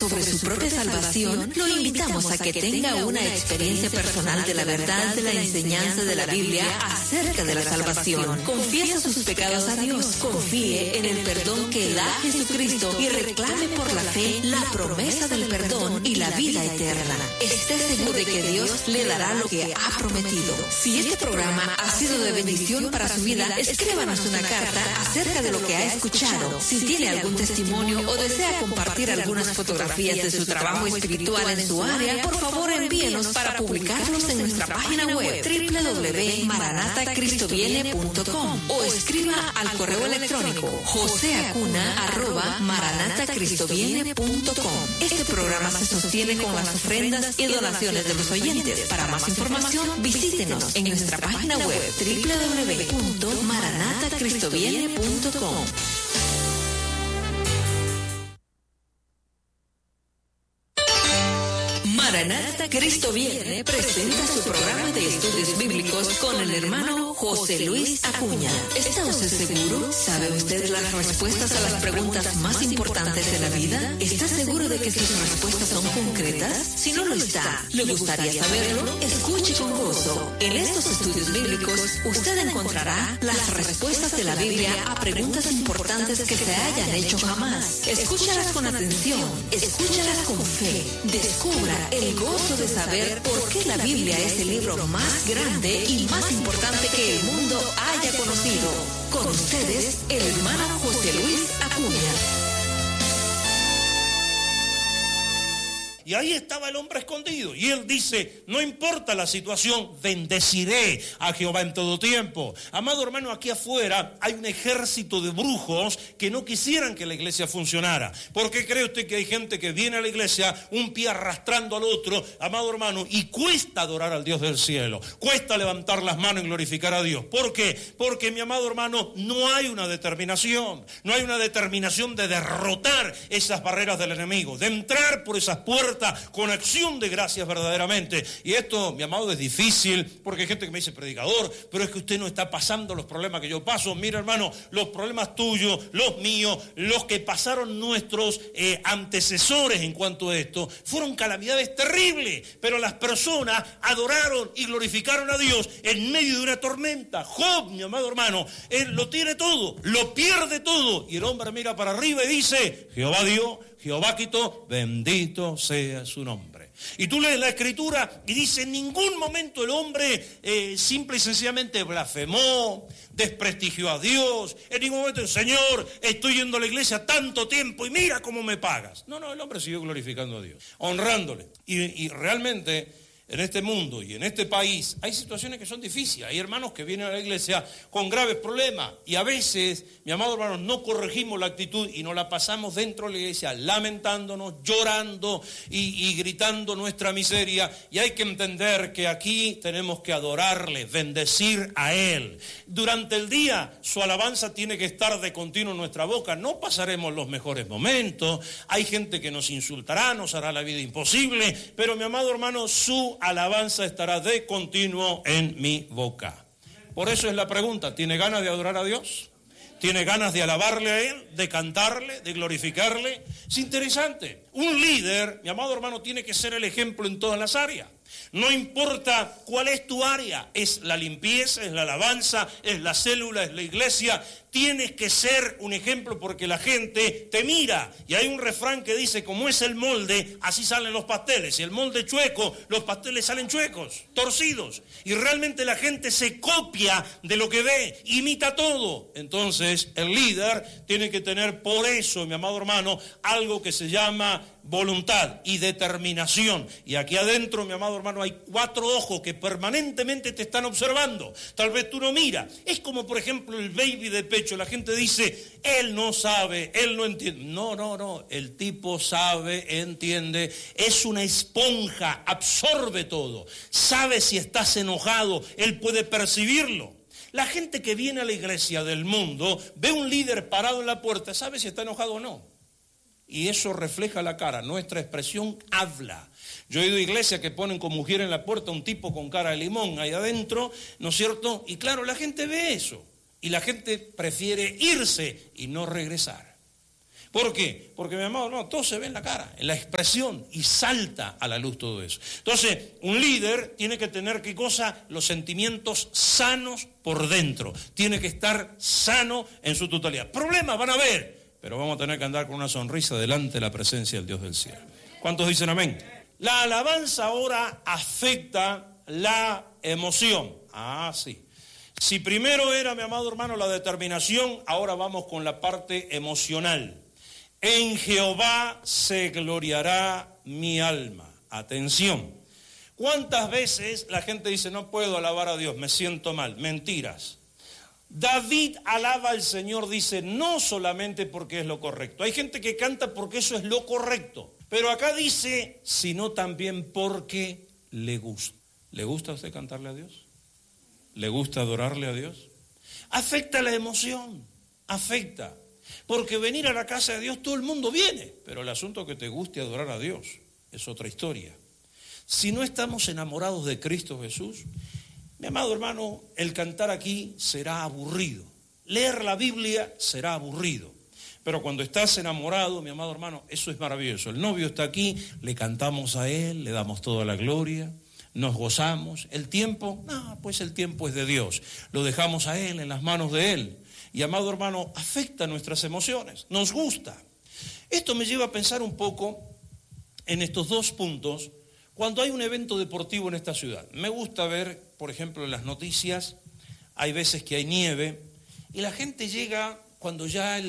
sobre su propia salvación, lo invitamos a que tenga una experiencia personal de la verdad de la enseñanza de la Biblia acerca de la salvación. Confiesa sus pecados a Dios, confíe en el perdón que da Jesucristo y reclame por la fe la promesa del perdón y la vida eterna. Esté seguro de que Dios le dará lo que ha prometido. Si este programa ha sido de bendición para su vida, escríbanos una carta acerca de lo que ha escuchado. Si tiene algún testimonio o desea compartir algunas fotografías de su trabajo espiritual en su área, por favor envíenos para publicarlos en nuestra página web www.maranatacristoviene.com o escriba al correo electrónico joseacuna@maranatacristoviene.com. Este programa se sostiene con las ofrendas y donaciones de los oyentes. Para más información, visítenos en nuestra página web www.maranatacristoviene.com. Maranata Cristo Viene presenta su programa de estudios bíblicos con el hermano José Luis Acuña. ¿Está usted seguro? ¿Sabe usted las respuestas a las preguntas más importantes de la vida? ¿Está seguro de que sus respuestas son concretas? Si no lo está, ¿le gustaría saberlo? Escuche con gozo. En estos estudios bíblicos, usted encontrará las respuestas de la Biblia a preguntas importantes que se hayan hecho jamás. Escúchalas con atención, escúchalas con fe, descubra el gozo de saber por qué la Biblia es el libro más grande y más importante que el mundo haya conocido. Con ustedes, el hermano José Luis Acuña. Y ahí estaba el hombre escondido. Y él dice, no importa la situación, bendeciré a Jehová en todo tiempo. Amado hermano, aquí afuera hay un ejército de brujos que no quisieran que la iglesia funcionara. ¿Por qué cree usted que hay gente que viene a la iglesia un pie arrastrando al otro, amado hermano, y cuesta adorar al Dios del cielo? Cuesta levantar las manos y glorificar a Dios. ¿Por qué? Porque, mi amado hermano, no hay una determinación. No hay una determinación de derrotar esas barreras del enemigo, de entrar por esas puertas con acción de gracias verdaderamente. Y esto, mi amado, es difícil, porque hay gente que me dice, predicador, pero es que usted no está pasando los problemas que yo paso. Mira, hermano, los problemas tuyos, los míos, los que pasaron nuestros antecesores en cuanto a esto, fueron calamidades terribles, pero las personas adoraron y glorificaron a Dios en medio de una tormenta. Job, mi amado hermano, él lo tiene todo, lo pierde todo, y el hombre mira para arriba y dice, Jehová dio, Jehová quitó, bendito sea su nombre. Y tú lees la escritura y dice, en ningún momento el hombre simple y sencillamente blasfemó, desprestigió a Dios. En ningún momento, Señor, estoy yendo a la iglesia tanto tiempo y mira cómo me pagas. No, el hombre siguió glorificando a Dios, honrándole. Y realmente, en este mundo y en este país hay situaciones que son difíciles. Hay hermanos que vienen a la iglesia con graves problemas y a veces, mi amado hermano, no corregimos la actitud y nos la pasamos dentro de la iglesia lamentándonos, llorando y gritando nuestra miseria. Y hay que entender que aquí tenemos que adorarle, bendecir a Él. Durante el día su alabanza tiene que estar de continuo en nuestra boca. No pasaremos los mejores momentos. Hay gente que nos insultará, nos hará la vida imposible, pero mi amado hermano, su alabanza estará de continuo en mi boca. Por eso es la pregunta, ¿tiene ganas de adorar a Dios? ¿Tiene ganas de alabarle a Él, de cantarle, de glorificarle? Es interesante. Un líder, mi amado hermano, tiene que ser el ejemplo en todas las áreas. No importa cuál es tu área, es la limpieza, es la alabanza, es la célula, es la iglesia. Tienes que ser un ejemplo porque la gente te mira. Y hay un refrán que dice, como es el molde, así salen los pasteles. Si el molde es chueco, los pasteles salen chuecos, torcidos. Y realmente la gente se copia de lo que ve, imita todo. Entonces el líder tiene que tener por eso, mi amado hermano, algo que se llama voluntad y determinación. Y aquí adentro, mi amado hermano, hay 4 ojos que permanentemente te están observando. Tal vez tú no miras. Es como, por ejemplo, el baby de pecho. La gente dice, él no sabe, él no entiende. No. El tipo sabe, entiende. Es una esponja, absorbe todo. Sabe si estás enojado, él puede percibirlo. La gente que viene a la iglesia del mundo ve un líder parado en la puerta, sabe si está enojado o no. Y eso refleja la cara, nuestra expresión habla. Yo he ido a iglesias que ponen con mujer en la puerta un tipo con cara de limón ahí adentro, ¿no es cierto? Y claro, la gente ve eso. Y la gente prefiere irse y no regresar. ¿Por qué? Porque, mi amado, no, todo se ve en la cara, en la expresión, y salta a la luz todo eso. Entonces, un líder tiene que tener, ¿qué cosa? Los sentimientos sanos por dentro. Tiene que estar sano en su totalidad. Problemas van a haber, pero vamos a tener que andar con una sonrisa delante de la presencia del Dios del cielo. ¿Cuántos dicen amén? La alabanza ahora afecta la emoción. Ah, sí. Si primero era, mi amado hermano, la determinación, ahora vamos con la parte emocional. En Jehová se gloriará mi alma. Atención. ¿Cuántas veces la gente dice, no puedo alabar a Dios, me siento mal? Mentiras. David alaba al Señor, dice, no solamente porque es lo correcto. Hay gente que canta porque eso es lo correcto. Pero acá dice, sino también porque le gusta. ¿Le gusta a usted cantarle a Dios? ¿Le gusta adorarle a Dios? Afecta la emoción, afecta. Porque venir a la casa de Dios todo el mundo viene, pero el asunto que te guste adorar a Dios es otra historia. Si no estamos enamorados de Cristo Jesús, mi amado hermano, el cantar aquí será aburrido. Leer la Biblia será aburrido. Pero cuando estás enamorado, mi amado hermano, eso es maravilloso. El novio está aquí, le cantamos a él, le damos toda la gloria, nos gozamos. El tiempo, no, pues el tiempo es de Dios. Lo dejamos a él, en las manos de él. Y, amado hermano, afecta nuestras emociones, nos gusta. Esto me lleva a pensar un poco en estos dos puntos cuando hay un evento deportivo en esta ciudad. Me gusta ver, por ejemplo, en las noticias, hay veces que hay nieve, y la gente llega cuando ya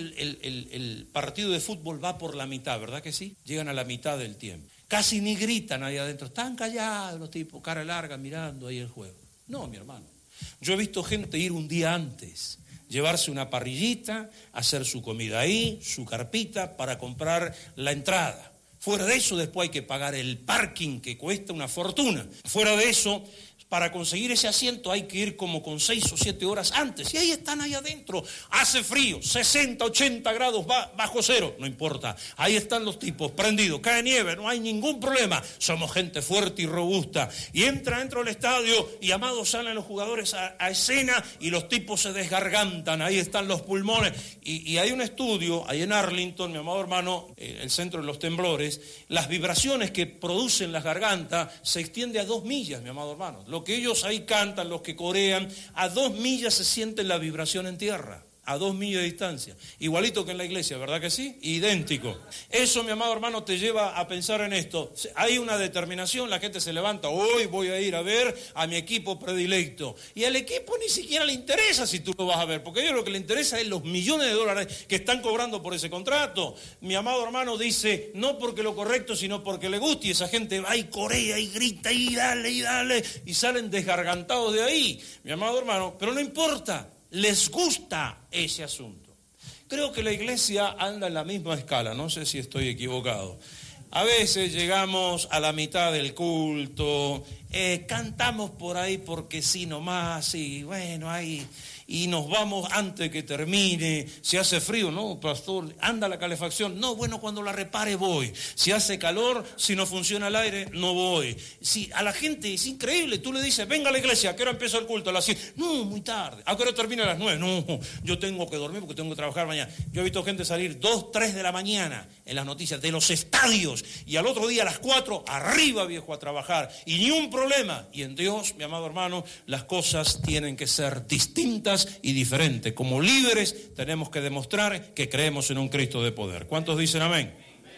el partido de fútbol va por la mitad, ¿verdad que sí? Llegan a la mitad del tiempo. Casi ni gritan ahí adentro, están callados los tipos, cara larga, mirando ahí el juego. No, mi hermano. Yo he visto gente ir un día antes, llevarse una parrillita, hacer su comida ahí, su carpita, para comprar la entrada. Fuera de eso, después hay que pagar el parking, que cuesta una fortuna. Fuera de eso, para conseguir ese asiento hay que ir como con 6 o 7 horas antes. Y ahí están ahí adentro. Hace frío, 60, 80 grados bajo cero. No importa. Ahí están los tipos prendidos. Cae nieve, no hay ningún problema. Somos gente fuerte y robusta. Y entra dentro del estadio y, amados, salen los jugadores a escena y los tipos se desgargantan. Ahí están los pulmones. Y hay un estudio, ahí en Arlington, mi amado hermano, el centro de los temblores, las vibraciones que producen las gargantas se extiende a 2 millas, mi amado hermano. Lo que ellos ahí cantan, los que corean, a 2 millas se siente la vibración en tierra, a 2 millas de distancia. Igualito que en la iglesia, ¿verdad que sí? Idéntico. Eso, mi amado hermano, te lleva a pensar en esto. Hay una determinación, la gente se levanta, hoy voy a ir a ver a mi equipo predilecto. Y al equipo ni siquiera le interesa si tú lo vas a ver, porque a ellos lo que le interesa es los millones de dólares que están cobrando por ese contrato. Mi amado hermano dice, no porque lo correcto, sino porque le gusta, y esa gente va y corea y grita y dale, y salen desgargantados de ahí, mi amado hermano, pero no importa. Les gusta ese asunto. Creo que la iglesia anda en la misma escala, no sé si estoy equivocado. A veces llegamos a la mitad del culto, cantamos por ahí porque sí nomás, y bueno, ahí, y nos vamos antes que termine. Si hace frío, no, pastor, anda la calefacción. No, bueno, cuando la repare voy. Si hace calor, si no funciona el aire, no voy. Si a la gente es increíble, tú le dices, venga a la iglesia, ¿a qué hora empieza el culto? A las 7. No, muy tarde. ¿A qué hora termina? A las 9. No, yo tengo que dormir porque tengo que trabajar mañana. Yo he visto gente salir 2, 3 de la mañana en las noticias de los estadios y al otro día a las 4, arriba, viejo, a trabajar. Y ni un problema. Y en Dios, mi amado hermano, las cosas tienen que ser distintas y diferentes. Como líderes tenemos que demostrar que creemos en un Cristo de poder. ¿Cuántos dicen amén?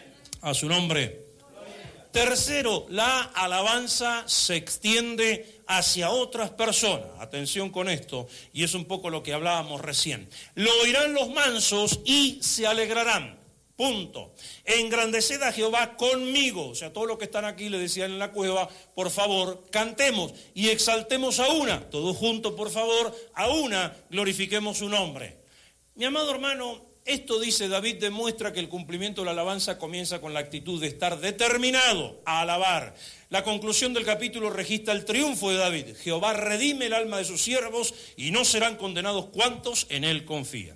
A su nombre. Tercero, la alabanza se extiende hacia otras personas. Atención con esto, y es un poco lo que hablábamos recién. Lo oirán los mansos y se alegrarán. Punto. Engrandeced a Jehová conmigo. O sea, todos los que están aquí le decían en la cueva, por favor, cantemos y exaltemos a una. Todos juntos, por favor, a una glorifiquemos su nombre. Mi amado hermano, esto dice David, demuestra que el cumplimiento de la alabanza comienza con la actitud de estar determinado a alabar. La conclusión del capítulo registra el triunfo de David. Jehová redime el alma de sus siervos y no serán condenados cuantos en él confían.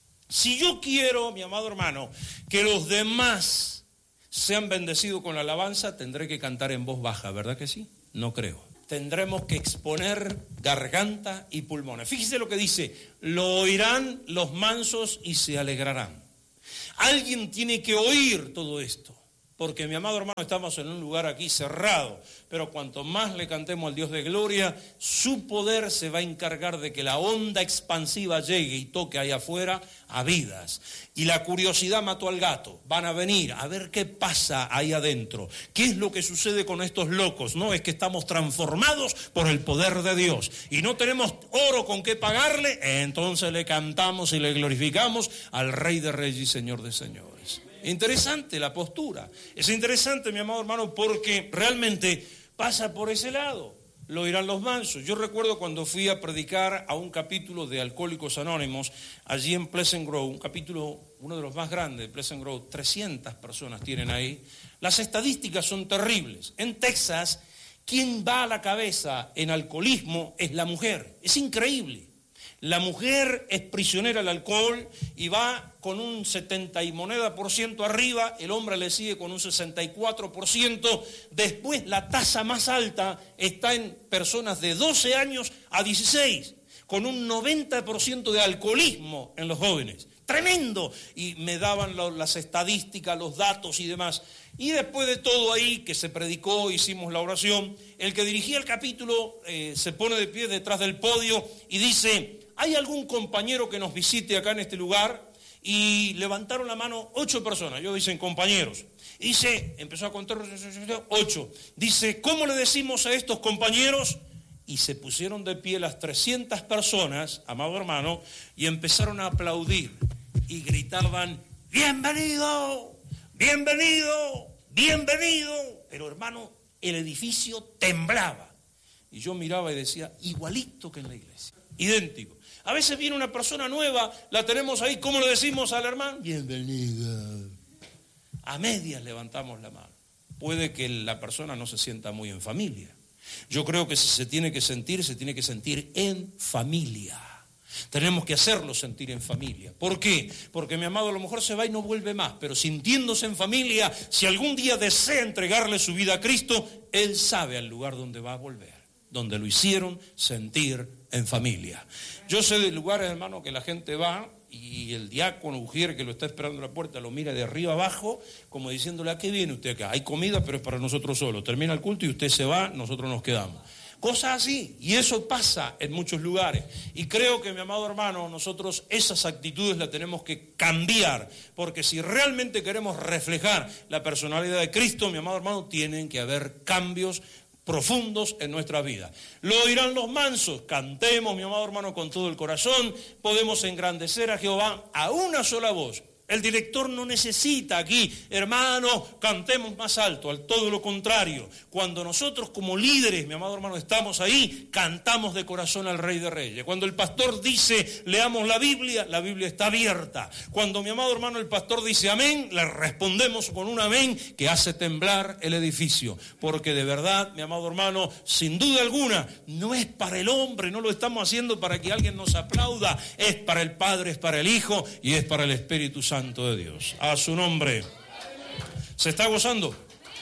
Si yo quiero, mi amado hermano, que los demás sean bendecidos con la alabanza, tendré que cantar en voz baja, ¿verdad que sí? No creo. Tendremos que exponer garganta y pulmones. Fíjese lo que dice, lo oirán los mansos y se alegrarán. Alguien tiene que oír todo esto. Porque, mi amado hermano, estamos en un lugar aquí cerrado, pero cuanto más le cantemos al Dios de gloria, su poder se va a encargar de que la onda expansiva llegue y toque ahí afuera a vidas. Y la curiosidad mató al gato. Van a venir a ver qué pasa ahí adentro. ¿Qué es lo que sucede con estos locos? No, es que estamos transformados por el poder de Dios. Y no tenemos oro con qué pagarle, entonces le cantamos y le glorificamos al Rey de Reyes y Señor de Señores. Interesante la postura. Es interesante, mi amado hermano, porque realmente pasa por ese lado. Lo oirán los mansos. Yo recuerdo cuando fui a predicar a un capítulo de Alcohólicos Anónimos, allí en Pleasant Grove, un capítulo, uno de los más grandes de Pleasant Grove, 300 personas tienen ahí. Las estadísticas son terribles. En Texas, quien va a la cabeza en alcoholismo es la mujer. Es increíble. La mujer es prisionera del alcohol y va con un 70 y moneda por ciento arriba, el hombre le sigue con un 64%, después la tasa más alta está en personas de 12 años a 16, con un 90% de alcoholismo en los jóvenes. Tremendo. Y me daban las estadísticas, los datos y demás. Y después de todo ahí que se predicó, hicimos la oración, el que dirigía el capítulo se pone de pie detrás del podio y dice: ¿hay algún compañero que nos visite acá en este lugar? Y levantaron la mano 8 personas, ellos dicen compañeros. Y dice, empezó a contar 8. Dice, ¿cómo le decimos a estos compañeros? Y se pusieron de pie las 300 personas, amado hermano, y empezaron a aplaudir. Y gritaban, ¡bienvenido! ¡Bienvenido! ¡Bienvenido! Pero hermano, el edificio temblaba. Y yo miraba y decía, igualito que en la iglesia, idéntico. A veces viene una persona nueva, la tenemos ahí, ¿cómo le decimos al hermano? Bienvenida. A medias levantamos la mano. Puede que la persona no se sienta muy en familia. Yo creo que si se tiene que sentir en familia. Tenemos que hacerlo sentir en familia. ¿Por qué? Porque mi amado a lo mejor se va y no vuelve más, pero sintiéndose en familia, si algún día desea entregarle su vida a Cristo, él sabe al lugar donde va a volver, donde lo hicieron sentir en familia. Yo sé de lugares, hermano, que la gente va y el diácono ujier que lo está esperando en la puerta lo mira de arriba abajo, como diciéndole, ¿a qué viene usted acá? Hay comida, pero es para nosotros solos. Termina el culto y usted se va, nosotros nos quedamos. Cosas así, y eso pasa en muchos lugares. Y creo que, mi amado hermano, nosotros esas actitudes las tenemos que cambiar, porque si realmente queremos reflejar la personalidad de Cristo, mi amado hermano, tienen que haber cambios profundos en nuestra vida. Lo oirán los mansos, cantemos, mi amado hermano, con todo el corazón, podemos engrandecer a Jehová a una sola voz. El director no necesita aquí, hermano, cantemos más alto, al todo lo contrario. Cuando nosotros como líderes, mi amado hermano, estamos ahí, cantamos de corazón al Rey de Reyes. Cuando el pastor dice, leamos la Biblia está abierta. Cuando, mi amado hermano, el pastor dice amén, le respondemos con un amén que hace temblar el edificio. Porque de verdad, mi amado hermano, sin duda alguna, no es para el hombre, no lo estamos haciendo para que alguien nos aplauda, es para el Padre, es para el Hijo y es para el Espíritu Santo de Dios. A su nombre. ¿Se está gozando?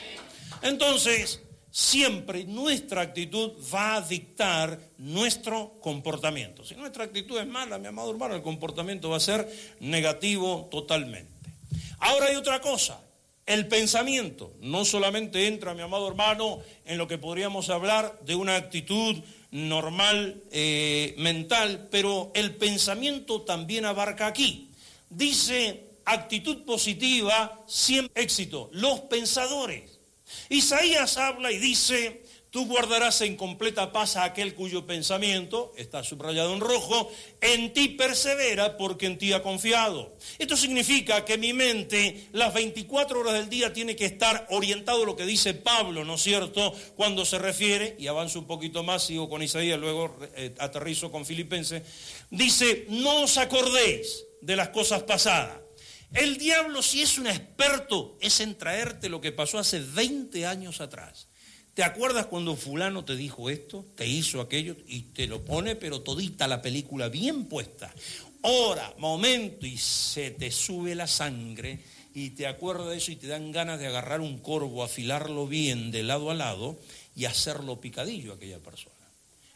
Entonces, siempre nuestra actitud va a dictar nuestro comportamiento. Si nuestra actitud es mala, mi amado hermano, el comportamiento va a ser negativo totalmente. Ahora hay otra cosa. El pensamiento no solamente entra, mi amado hermano, en lo que podríamos hablar de una actitud normal, mental, pero el pensamiento también abarca aquí. Dice, actitud positiva, siempre éxito. Los pensadores. Isaías habla y dice, tú guardarás en completa paz a aquel cuyo pensamiento, está subrayado en rojo, en ti persevera porque en ti ha confiado. Esto significa que mi mente, las 24 horas del día, tiene que estar orientado a lo que dice Pablo, ¿no es cierto? Cuando se refiere, y avanzo un poquito más, sigo con Isaías, luego aterrizo con Filipenses, dice, no os acordéis de las cosas pasadas. El diablo, si es un experto, es en traerte lo que pasó hace 20 años atrás. ¿Te acuerdas cuando fulano te dijo esto, te hizo aquello? Y te lo pone, pero todita la película bien puesta. Hora, momento, y se te sube la sangre, y te acuerdas de eso, y te dan ganas de agarrar un corvo, afilarlo bien de lado a lado, y hacerlo picadillo a aquella persona.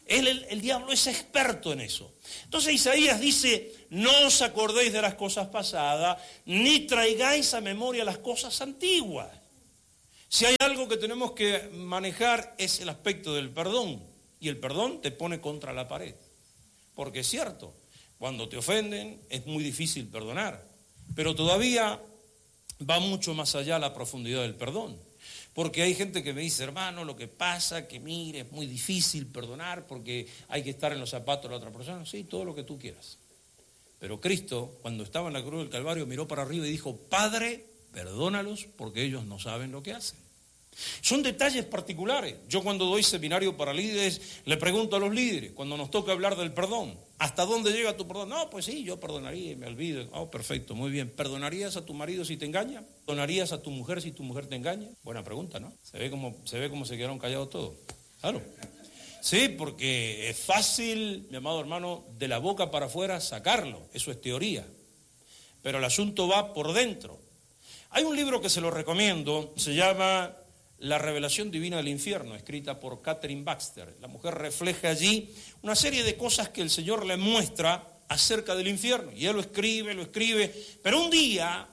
El diablo es experto en eso. Entonces Isaías dice, no os acordéis de las cosas pasadas, ni traigáis a memoria las cosas antiguas. Si hay algo que tenemos que manejar es el aspecto del perdón. Y el perdón te pone contra la pared. Porque es cierto, cuando te ofenden es muy difícil perdonar. Pero todavía va mucho más allá la profundidad del perdón. Porque hay gente que me dice, hermano, lo que pasa, que mire, es muy difícil perdonar porque hay que estar en los zapatos de la otra persona. Sí, todo lo que tú quieras. Pero Cristo, cuando estaba en la cruz del Calvario, miró para arriba y dijo, Padre, perdónalos porque ellos no saben lo que hacen. Son detalles particulares. Yo cuando doy seminario para líderes, le pregunto a los líderes, cuando nos toca hablar del perdón, ¿hasta dónde llega tu perdón? No, pues sí, yo perdonaría y me olvido. Oh, perfecto, muy bien. ¿Perdonarías a tu marido si te engaña? ¿Perdonarías a tu mujer si tu mujer te engaña? Buena pregunta, ¿no? Se ve cómo se quedaron callados todos. Claro. Sí, porque es fácil, mi amado hermano, de la boca para afuera sacarlo. Eso es teoría. Pero el asunto va por dentro. Hay un libro que se lo recomiendo, se llama La revelación divina del infierno, escrita por Catherine Baxter. La mujer refleja allí una serie de cosas que el Señor le muestra acerca del infierno. Y él lo escribe. Pero un día,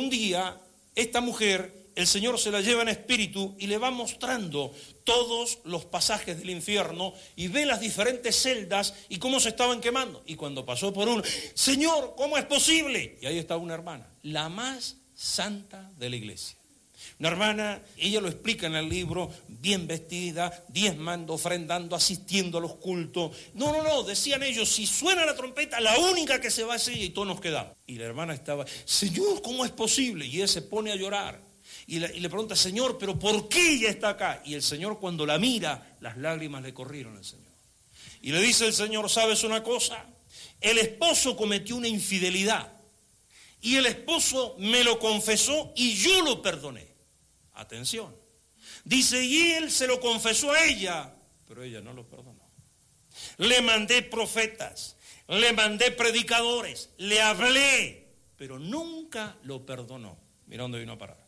esta mujer, el Señor se la lleva en espíritu y le va mostrando todos los pasajes del infierno y ve las diferentes celdas y cómo se estaban quemando. Y cuando pasó por uno, Señor, ¿cómo es posible? Y ahí está una hermana, la más santa de la iglesia. Una hermana, ella lo explica en el libro, bien vestida, diezmando, ofrendando, asistiendo a los cultos. No, decían ellos, si suena la trompeta, la única que se va es ella y todos nos quedamos. Y la hermana estaba, Señor, ¿cómo es posible? Y él se pone a llorar. Y le pregunta, Señor, ¿pero por qué ella está acá? Y el Señor cuando la mira, las lágrimas le corrieron al Señor. Y le dice el Señor, ¿sabes una cosa? El esposo cometió una infidelidad. Y el esposo me lo confesó y yo lo perdoné. Atención. Dice, y él se lo confesó a ella, pero ella no lo perdonó. Le mandé profetas, le mandé predicadores, le hablé, pero nunca lo perdonó. Mira dónde vino a parar.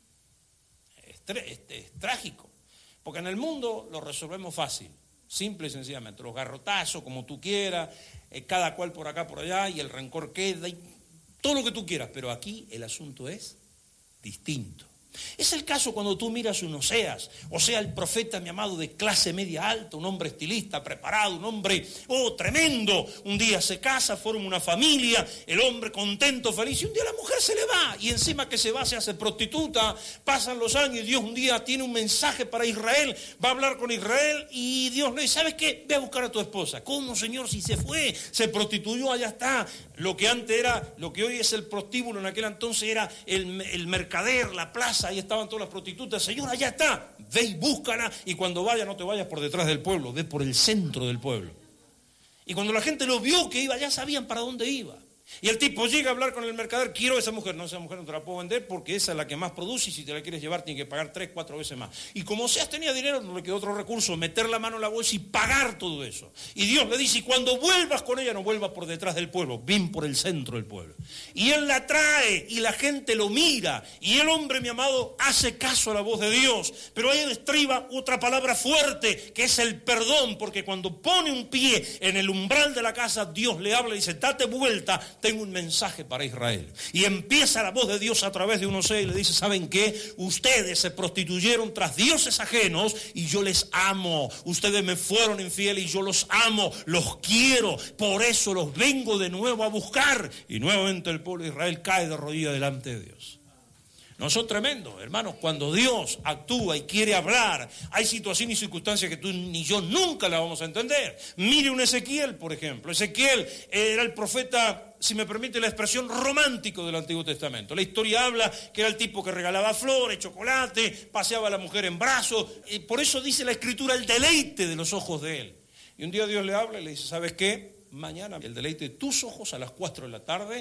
Es trágico, porque en el mundo lo resolvemos fácil, simple y sencillamente. Los garrotazos, como tú quieras, cada cual por acá, por allá, y el rencor queda, y todo lo que tú quieras, pero aquí el asunto es distinto. Es el caso cuando tú miras un Oseas, el profeta, mi amado, de clase media alta, un hombre estilista, preparado, un hombre, tremendo. Un día se casa, forma una familia, el hombre contento, feliz, y un día la mujer se le va, y encima que se va se hace prostituta, pasan los años, y Dios un día tiene un mensaje para Israel, va a hablar con Israel, y Dios le dice, ¿sabes qué? Ve a buscar a tu esposa. ¿Cómo, Señor? Si se fue, se prostituyó, allá está. Lo que antes era, lo que hoy es el prostíbulo, en aquel entonces era el mercader, la plaza, ahí estaban todas las prostitutas. Señor, allá está, ve y búscala, y cuando vaya no te vayas por detrás del pueblo, ve por el centro del pueblo. Y cuando la gente lo vio que iba, ya sabían para dónde iba. Y el tipo llega a hablar con el mercader, quiero a esa mujer. No, esa mujer no te la puedo vender porque esa es la que más produce y si te la quieres llevar tienes que pagar 3, 4 veces más. Y como Oseas tenía dinero, no le quedó otro recurso, meter la mano en la bolsa y pagar todo eso. Y Dios le dice, y cuando vuelvas con ella, no vuelvas por detrás del pueblo, ven por el centro del pueblo. Y él la trae y la gente lo mira. Y el hombre, mi amado, hace caso a la voz de Dios. Pero ahí estriba otra palabra fuerte, que es el perdón, porque cuando pone un pie en el umbral de la casa, Dios le habla y dice, date vuelta, tengo un mensaje para Israel. Y empieza la voz de Dios a través de un Oseas y le dice, ¿saben qué? Ustedes se prostituyeron tras dioses ajenos y yo les amo. Ustedes me fueron infieles y yo los amo, los quiero. Por eso los vengo de nuevo a buscar. Y nuevamente el pueblo de Israel cae de rodillas delante de Dios. No son tremendos, hermanos, cuando Dios actúa y quiere hablar, hay situaciones y circunstancias que tú ni yo nunca las vamos a entender. Mire un Ezequiel, por ejemplo. Ezequiel era el profeta, si me permite la expresión, romántico del Antiguo Testamento. La historia habla que era el tipo que regalaba flores, chocolate, paseaba a la mujer en brazos, y por eso dice la Escritura el deleite de los ojos de él. Y un día Dios le habla y le dice, ¿sabes qué? Mañana el deleite de tus ojos a las 4 de la tarde,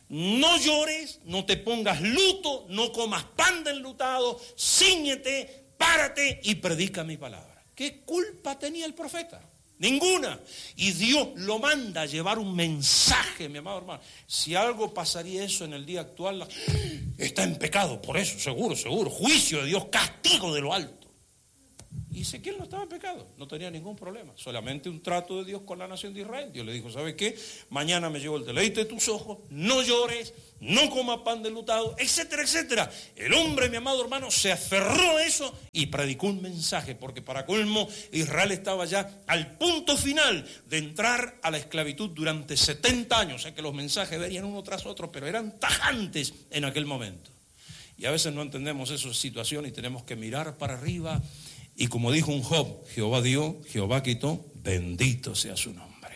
no llores, no te pongas luto, no comas pan de enlutado, cíñete, párate y predica mi palabra. ¿Qué culpa tenía el profeta? Ninguna. Y Dios lo manda a llevar un mensaje, mi amado hermano. Si algo pasaría eso en el día actual, está en pecado, por eso, seguro, juicio de Dios, castigo de lo alto. Y Ezequiel no estaba en pecado, no tenía ningún problema, solamente un trato de Dios con la nación de Israel. Dios le dijo, ¿sabes qué? Mañana me llevo el deleite de tus ojos, no llores, no comas pan de enlutado, etcétera, etcétera. El hombre, mi amado hermano, se aferró a eso y predicó un mensaje, porque para colmo Israel estaba ya al punto final de entrar a la esclavitud durante 70 años. O sea que los mensajes venían uno tras otro, pero eran tajantes en aquel momento. Y a veces no entendemos esa situación y tenemos que mirar para arriba. Y como dijo un Job, Jehová dio, Jehová quitó, bendito sea su nombre.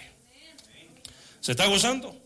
¿Se está gozando?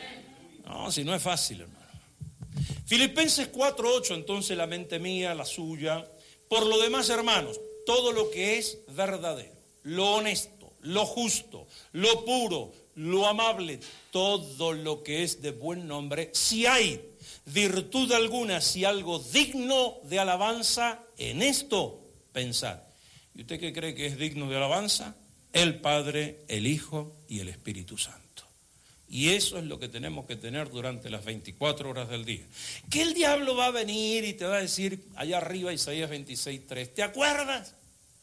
No, si no es fácil, hermano. Filipenses 4:8, entonces la mente mía, la suya. Por lo demás, hermanos, todo lo que es verdadero, lo honesto, lo justo, lo puro, lo amable, todo lo que es de buen nombre, si hay virtud alguna, si algo digno de alabanza, en esto pensad. ¿Y usted qué cree que es digno de alabanza? El Padre, el Hijo y el Espíritu Santo. Y eso es lo que tenemos que tener durante las 24 horas del día. Que el diablo va a venir y te va a decir, allá arriba Isaías 26:3, ¿te acuerdas?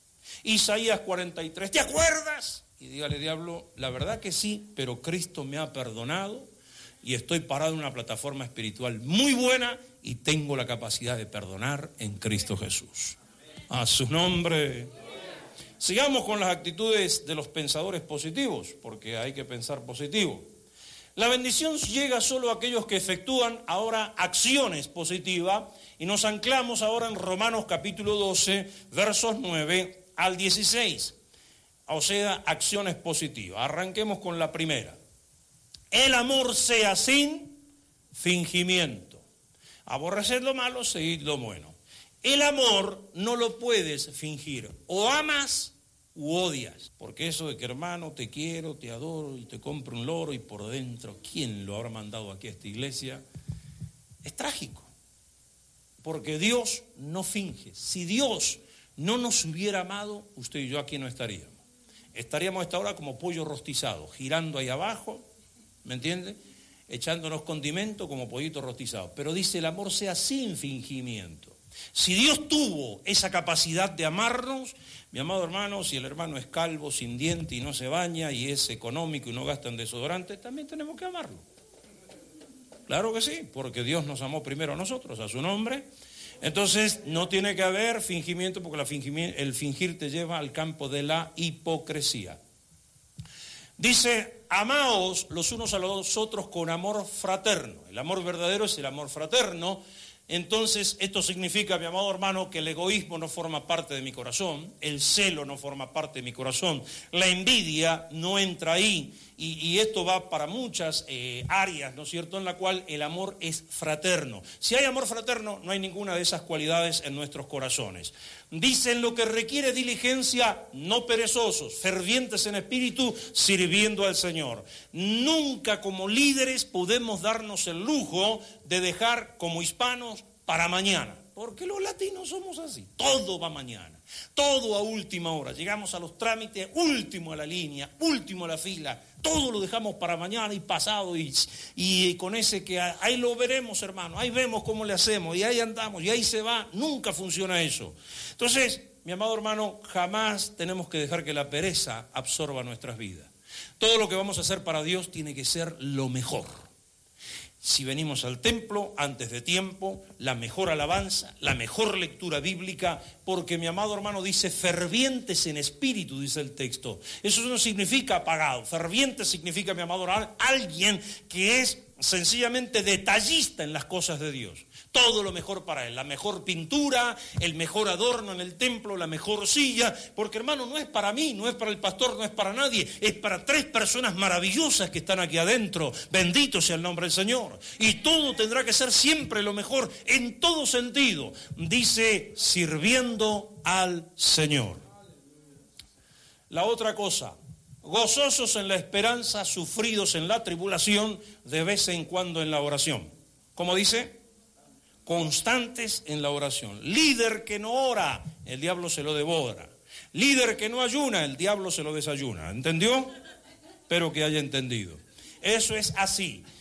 Isaías 43, ¿te acuerdas? Y dígale, diablo, la verdad que sí, pero Cristo me ha perdonado y estoy parado en una plataforma espiritual muy buena y tengo la capacidad de perdonar en Cristo Jesús. A su nombre. Sigamos con las actitudes de los pensadores positivos, porque hay que pensar positivo. La bendición llega solo a aquellos que efectúan ahora acciones positivas, y nos anclamos ahora en Romanos capítulo 12, versos 9 al 16. O sea, acciones positivas. Arranquemos con la primera. El amor sea sin fingimiento. Aborreced lo malo, seguid lo bueno. El amor no lo puedes fingir, o amas u odias, porque eso de que hermano te quiero, te adoro y te compro un loro y por dentro, ¿quién lo habrá mandado aquí a esta iglesia? Es trágico, porque Dios no finge. Si Dios no nos hubiera amado, usted y yo aquí no estaríamos. Estaríamos a esta hora como pollo rostizado, girando ahí abajo, ¿me entiende? Echándonos condimento como pollito rostizado. Pero dice, el amor sea sin fingimiento. Si Dios tuvo esa capacidad de amarnos, mi amado hermano, si el hermano es calvo, sin diente y no se baña y es económico y no gasta en desodorante, también tenemos que amarlo. Claro que sí, porque Dios nos amó primero a nosotros, a su nombre. Entonces no tiene que haber fingimiento, porque el fingir te lleva al campo de la hipocresía. Dice, amaos los unos a los otros con amor fraterno. El amor verdadero es el amor fraterno. Entonces, esto significa, mi amado hermano, que el egoísmo no forma parte de mi corazón, el celo no forma parte de mi corazón, la envidia no entra ahí, y esto va para muchas áreas, ¿no es cierto?, en la cual el amor es fraterno. Si hay amor fraterno, no hay ninguna de esas cualidades en nuestros corazones. Dicen lo que requiere diligencia, no perezosos, fervientes en espíritu, sirviendo al Señor. Nunca como líderes podemos darnos el lujo de dejar como hispanos para mañana, porque los latinos somos así, todo va mañana, todo a última hora, llegamos a los trámites, último a la línea, último a la fila, todo lo dejamos para mañana y pasado, y con ese que ahí lo veremos, hermano, ahí vemos cómo le hacemos, y ahí andamos, y ahí se va, nunca funciona eso. Entonces, mi amado hermano, jamás tenemos que dejar que la pereza absorba nuestras vidas. Todo lo que vamos a hacer para Dios tiene que ser lo mejor. Si venimos al templo antes de tiempo, la mejor alabanza, la mejor lectura bíblica, porque mi amado hermano dice fervientes en espíritu, dice el texto. Eso no significa apagado, ferviente significa, mi amado hermano, alguien que es sencillamente detallista en las cosas de Dios. Todo lo mejor para él, la mejor pintura, el mejor adorno en el templo, la mejor silla, porque hermano, no es para mí, no es para el pastor, no es para nadie, es para 3 personas maravillosas que están aquí adentro. Bendito sea el nombre del Señor. Y todo tendrá que ser siempre lo mejor, en todo sentido. Dice, sirviendo al Señor. La otra cosa, gozosos en la esperanza, sufridos en la tribulación, de vez en cuando en la oración. ¿Cómo dice? Constantes en la oración. Líder que no ora, el diablo se lo devora. Líder que no ayuna, el diablo se lo desayuna. ¿Entendió? Espero que haya entendido. Eso es así.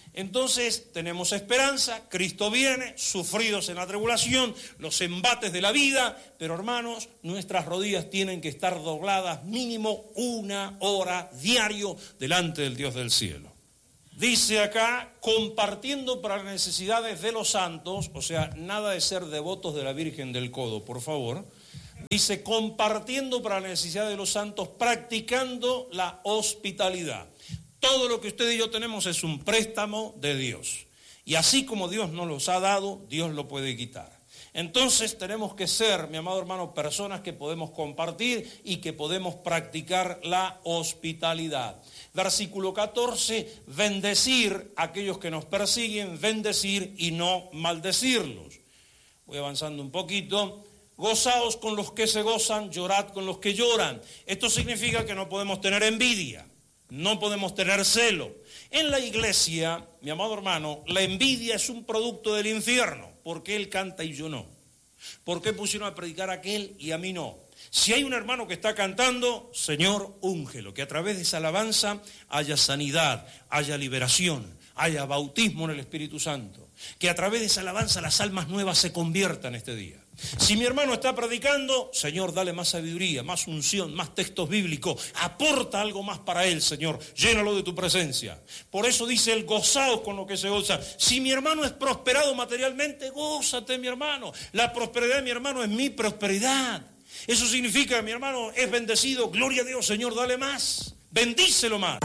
Entonces tenemos esperanza, Cristo viene, sufridos en la tribulación, los embates de la vida, pero hermanos, nuestras rodillas tienen que estar dobladas mínimo 1 hora diario delante del Dios del cielo. Dice acá, compartiendo para las necesidades de los santos, o sea, nada de ser devotos de la Virgen del Codo, por favor. Dice, compartiendo para la necesidad de los santos, practicando la hospitalidad. Todo lo que usted y yo tenemos es un préstamo de Dios. Y así como Dios nos los ha dado, Dios lo puede quitar. Entonces tenemos que ser, mi amado hermano, personas que podemos compartir y que podemos practicar la hospitalidad. Versículo 14, bendecir a aquellos que nos persiguen, bendecir y no maldecirlos. Voy avanzando un poquito. Gozaos con los que se gozan, llorad con los que lloran. Esto significa que no podemos tener envidia. No podemos tener celo. En la iglesia, mi amado hermano, la envidia es un producto del infierno. ¿Por qué él canta y yo no? ¿Por qué pusieron a predicar a aquel y a mí no? Si hay un hermano que está cantando, Señor, úngelo, que a través de esa alabanza haya sanidad, haya liberación, haya bautismo en el Espíritu Santo. Que a través de esa alabanza las almas nuevas se conviertan este día. Si mi hermano está predicando, Señor, dale más sabiduría, más unción, más textos bíblicos, aporta algo más para él, Señor, llénalo de tu presencia. Por eso dice el gozaos con lo que se goza. Si mi hermano es prosperado materialmente, gózate, mi hermano. La prosperidad de mi hermano es mi prosperidad. Eso significa que mi hermano es bendecido, gloria a Dios, Señor, dale más, bendícelo más.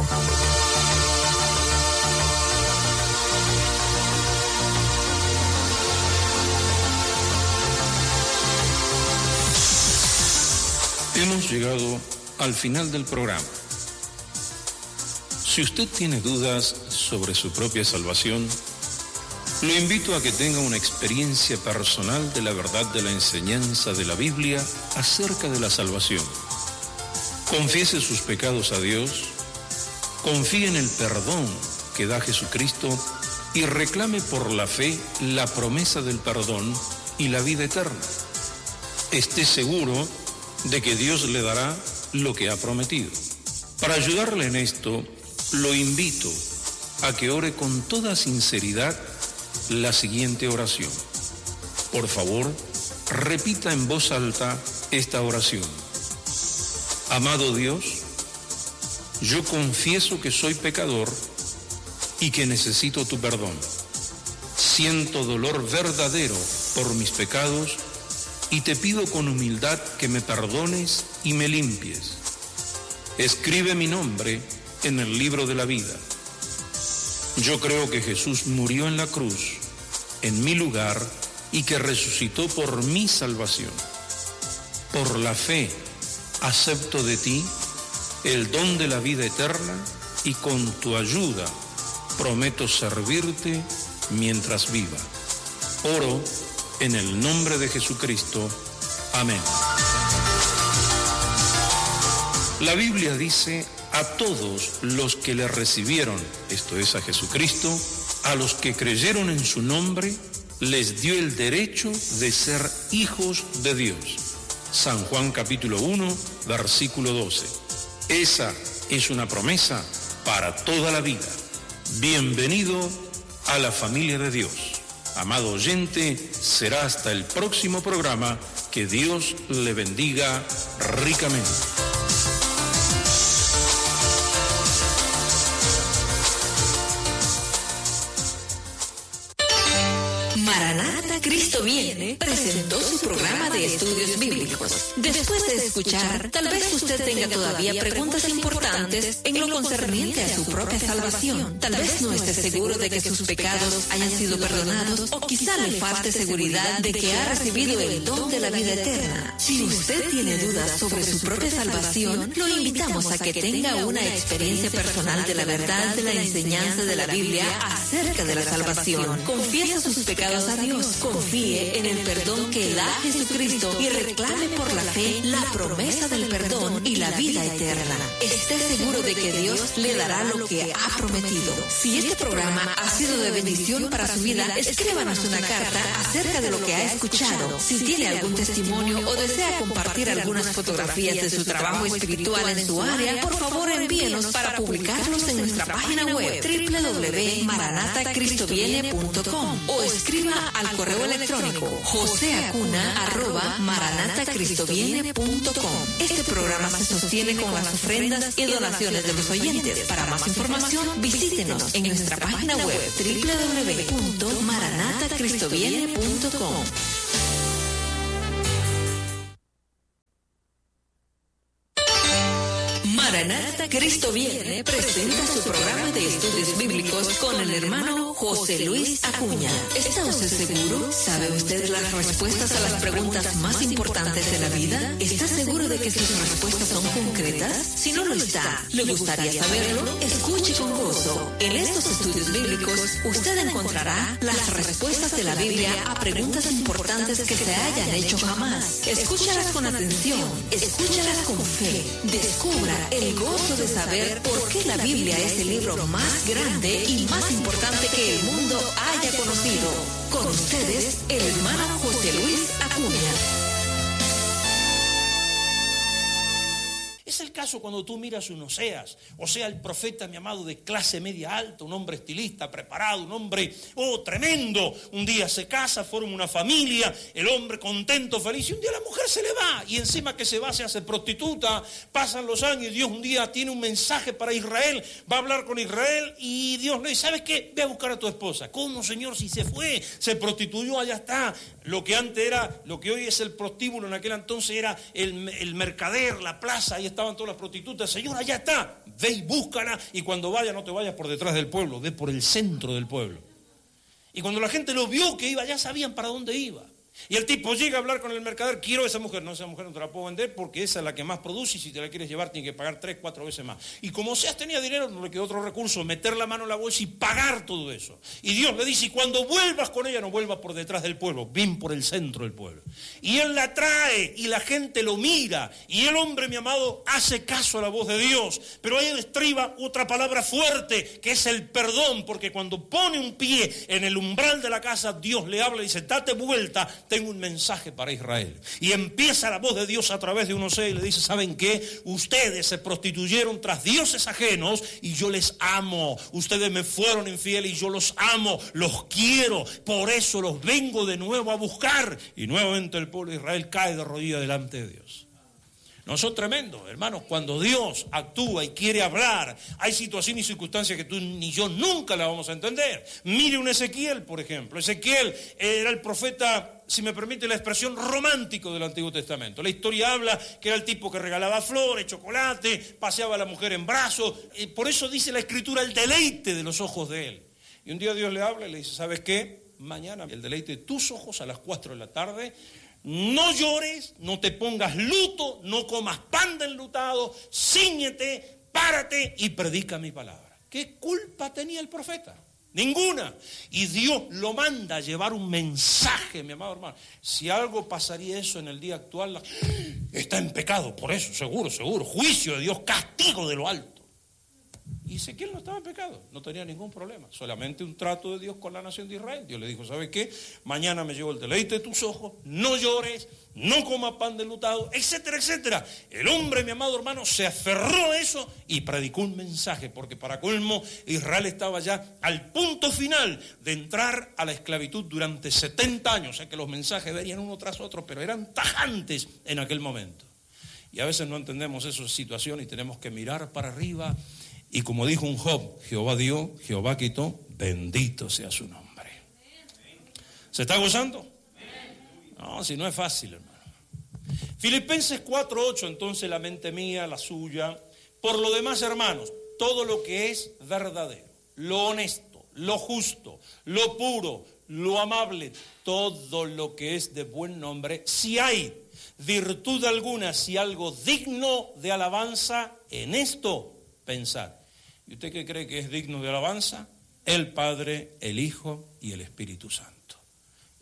Hemos llegado al final del programa. Si usted tiene dudas sobre su propia salvación, lo invito a que tenga una experiencia personal de la verdad de la enseñanza de la Biblia acerca de la salvación. Confiese sus pecados a Dios, confíe en el perdón que da Jesucristo y reclame por la fe la promesa del perdón y la vida eterna. Esté seguro de que Dios le dará lo que ha prometido. Para ayudarle en esto, lo invito a que ore con toda sinceridad la siguiente oración. Por favor, repita en voz alta esta oración. Amado Dios, yo confieso que soy pecador y que necesito tu perdón. Siento dolor verdadero por mis pecados y te pido con humildad que me perdones y me limpies. Escribe mi nombre en el libro de la vida. Yo creo que Jesús murió en la cruz, en mi lugar, y que resucitó por mi salvación. Por la fe, acepto de ti el don de la vida eterna y con tu ayuda prometo servirte mientras viva. Oro en el nombre de Jesucristo. Amén. La Biblia dice, a todos los que le recibieron, esto es a Jesucristo, a los que creyeron en su nombre, les dio el derecho de ser hijos de Dios. San Juan capítulo 1, versículo 12. Esa es una promesa para toda la vida. Bienvenido a la familia de Dios. Amado oyente, será hasta el próximo programa. Que Dios le bendiga ricamente. Maranata, Cristo viene, presentó su programa de estudios bíblicos. Después de escuchar, tal vez usted tenga todavía preguntas importantes en lo concerniente a su propia salvación. Tal vez no esté seguro de que sus pecados hayan sido perdonados o quizá le falte seguridad de que ha recibido el don de la vida eterna. Si usted tiene dudas sobre su propia salvación, lo invitamos a que tenga una experiencia personal de la verdad de la enseñanza de la Biblia acerca de la salvación. Confiesa sus pecados a Dios, Confíe en el perdón que da Jesucristo y reclame por la fe la promesa del perdón y la vida eterna. Esté seguro de que Dios le dará lo que ha prometido. Si este programa ha sido de bendición para su vida, escríbanos una carta acerca de lo que ha escuchado. Si tiene algún testimonio o desea compartir algunas fotografías de su trabajo espiritual en su área, por favor envíenos para publicarlos en nuestra página web www.maranatacristoviene.com o escriba al correo electrónico joseacuna@maranatacristoviene.com. Este programa se sostiene con las ofrendas y donaciones de los oyentes. Para más información, visítenos en nuestra página web www.maranatacristoviene.com. Maranata Cristo Viene presenta su programa de estudios bíblicos con el hermano José Luis Acuña. ¿Está usted seguro? ¿Sabe usted las respuestas a las preguntas más importantes de la vida? ¿Está seguro de que sus respuestas son concretas? Si no lo está, ¿le gustaría saberlo? Escuche con gozo. En estos estudios bíblicos, usted encontrará las respuestas de la Biblia a preguntas importantes que se hayan hecho jamás. Escúchalas con atención, escúchalas con fe, descubra el gozo de saber por qué la Biblia es el libro más grande y más importante que el mundo haya conocido. Con ustedes, el hermano José Luis Acuña. Es el caso cuando tú miras un Oseas, el profeta, mi amado, de clase media alta, un hombre estilista, preparado, un hombre, tremendo. Un día se casa, forma una familia, el hombre contento, feliz, y un día la mujer se le va, y encima que se va se hace prostituta. Pasan los años y Dios un día tiene un mensaje para Israel, va a hablar con Israel, y Dios le dice, ¿sabes qué? Ve a buscar a tu esposa. ¿Cómo, Señor? Si se fue, se prostituyó, allá está. Lo que antes era, lo que hoy es el prostíbulo, en aquel entonces era el mercader, la plaza, ahí estaban todas las prostitutas. Señor, allá está, ve y búscala, y cuando vaya no te vayas por detrás del pueblo, ve por el centro del pueblo. Y cuando la gente lo vio que iba, ya sabían para dónde iba. Y el tipo llega a hablar con el mercader, quiero esa mujer. No, esa mujer no te la puedo vender porque esa es la que más produce, y si te la quieres llevar tienes que pagar 3, 4 veces más. Y como Oseas tenía dinero, no le quedó otro recurso, meter la mano en la bolsa y pagar todo eso. Y Dios le dice, y cuando vuelvas con ella, no vuelvas por detrás del pueblo, ven por el centro del pueblo. Y él la trae y la gente lo mira, y el hombre, mi amado, hace caso a la voz de Dios. Pero ahí estriba otra palabra fuerte, que es el perdón, porque cuando pone un pie en el umbral de la casa, Dios le habla y dice, date vuelta, tengo un mensaje para Israel. Y empieza la voz de Dios a través de un Oseas y le dice, ¿saben qué? Ustedes se prostituyeron tras dioses ajenos y yo les amo. Ustedes me fueron infieles y yo los amo, los quiero, por eso los vengo de nuevo a buscar. Y nuevamente el pueblo de Israel cae de rodillas delante de Dios. No son tremendos, hermanos, cuando Dios actúa y quiere hablar, hay situaciones y circunstancias que tú ni yo nunca las vamos a entender. Mire un Ezequiel, por ejemplo. Ezequiel era el profeta, si me permite la expresión, romántico del Antiguo Testamento. La historia habla que era el tipo que regalaba flores, chocolate, paseaba a la mujer en brazos. Por eso dice la Escritura, el deleite de los ojos de él. Y un día Dios le habla y le dice, ¿sabes qué? Mañana el deleite de tus ojos a las 4 de la tarde. No llores, no te pongas luto, no comas pan de enlutado, cíñete, párate y predica mi palabra. ¿Qué culpa tenía el profeta? Ninguna. Y Dios lo manda a llevar un mensaje, mi amado hermano. Si algo pasaría eso en el día actual, está en pecado, por eso, seguro, juicio de Dios, castigo de lo alto. Y Ezequiel no estaba en pecado, no tenía ningún problema, solamente un trato de Dios con la nación de Israel. Dios le dijo, ¿sabes qué? Mañana me llevo el deleite de tus ojos, no llores, no comas pan de enlutado, etcétera, etcétera. El hombre, mi amado hermano, se aferró a eso y predicó un mensaje, porque para colmo Israel estaba ya al punto final de entrar a la esclavitud durante 70 años, o sea que los mensajes venían uno tras otro, pero eran tajantes en aquel momento. Y a veces no entendemos esa situación y tenemos que mirar para arriba. Y como dijo un Job, Jehová dio, Jehová quitó, bendito sea su nombre. ¿Se está gozando? No, si no es fácil, hermano. Filipenses 4:8, entonces la mente mía, la suya. Por lo demás, hermanos, todo lo que es verdadero, lo honesto, lo justo, lo puro, lo amable, todo lo que es de buen nombre, si hay virtud alguna, si algo digno de alabanza, en esto pensad. ¿Y usted qué cree que es digno de alabanza? El Padre, el Hijo y el Espíritu Santo.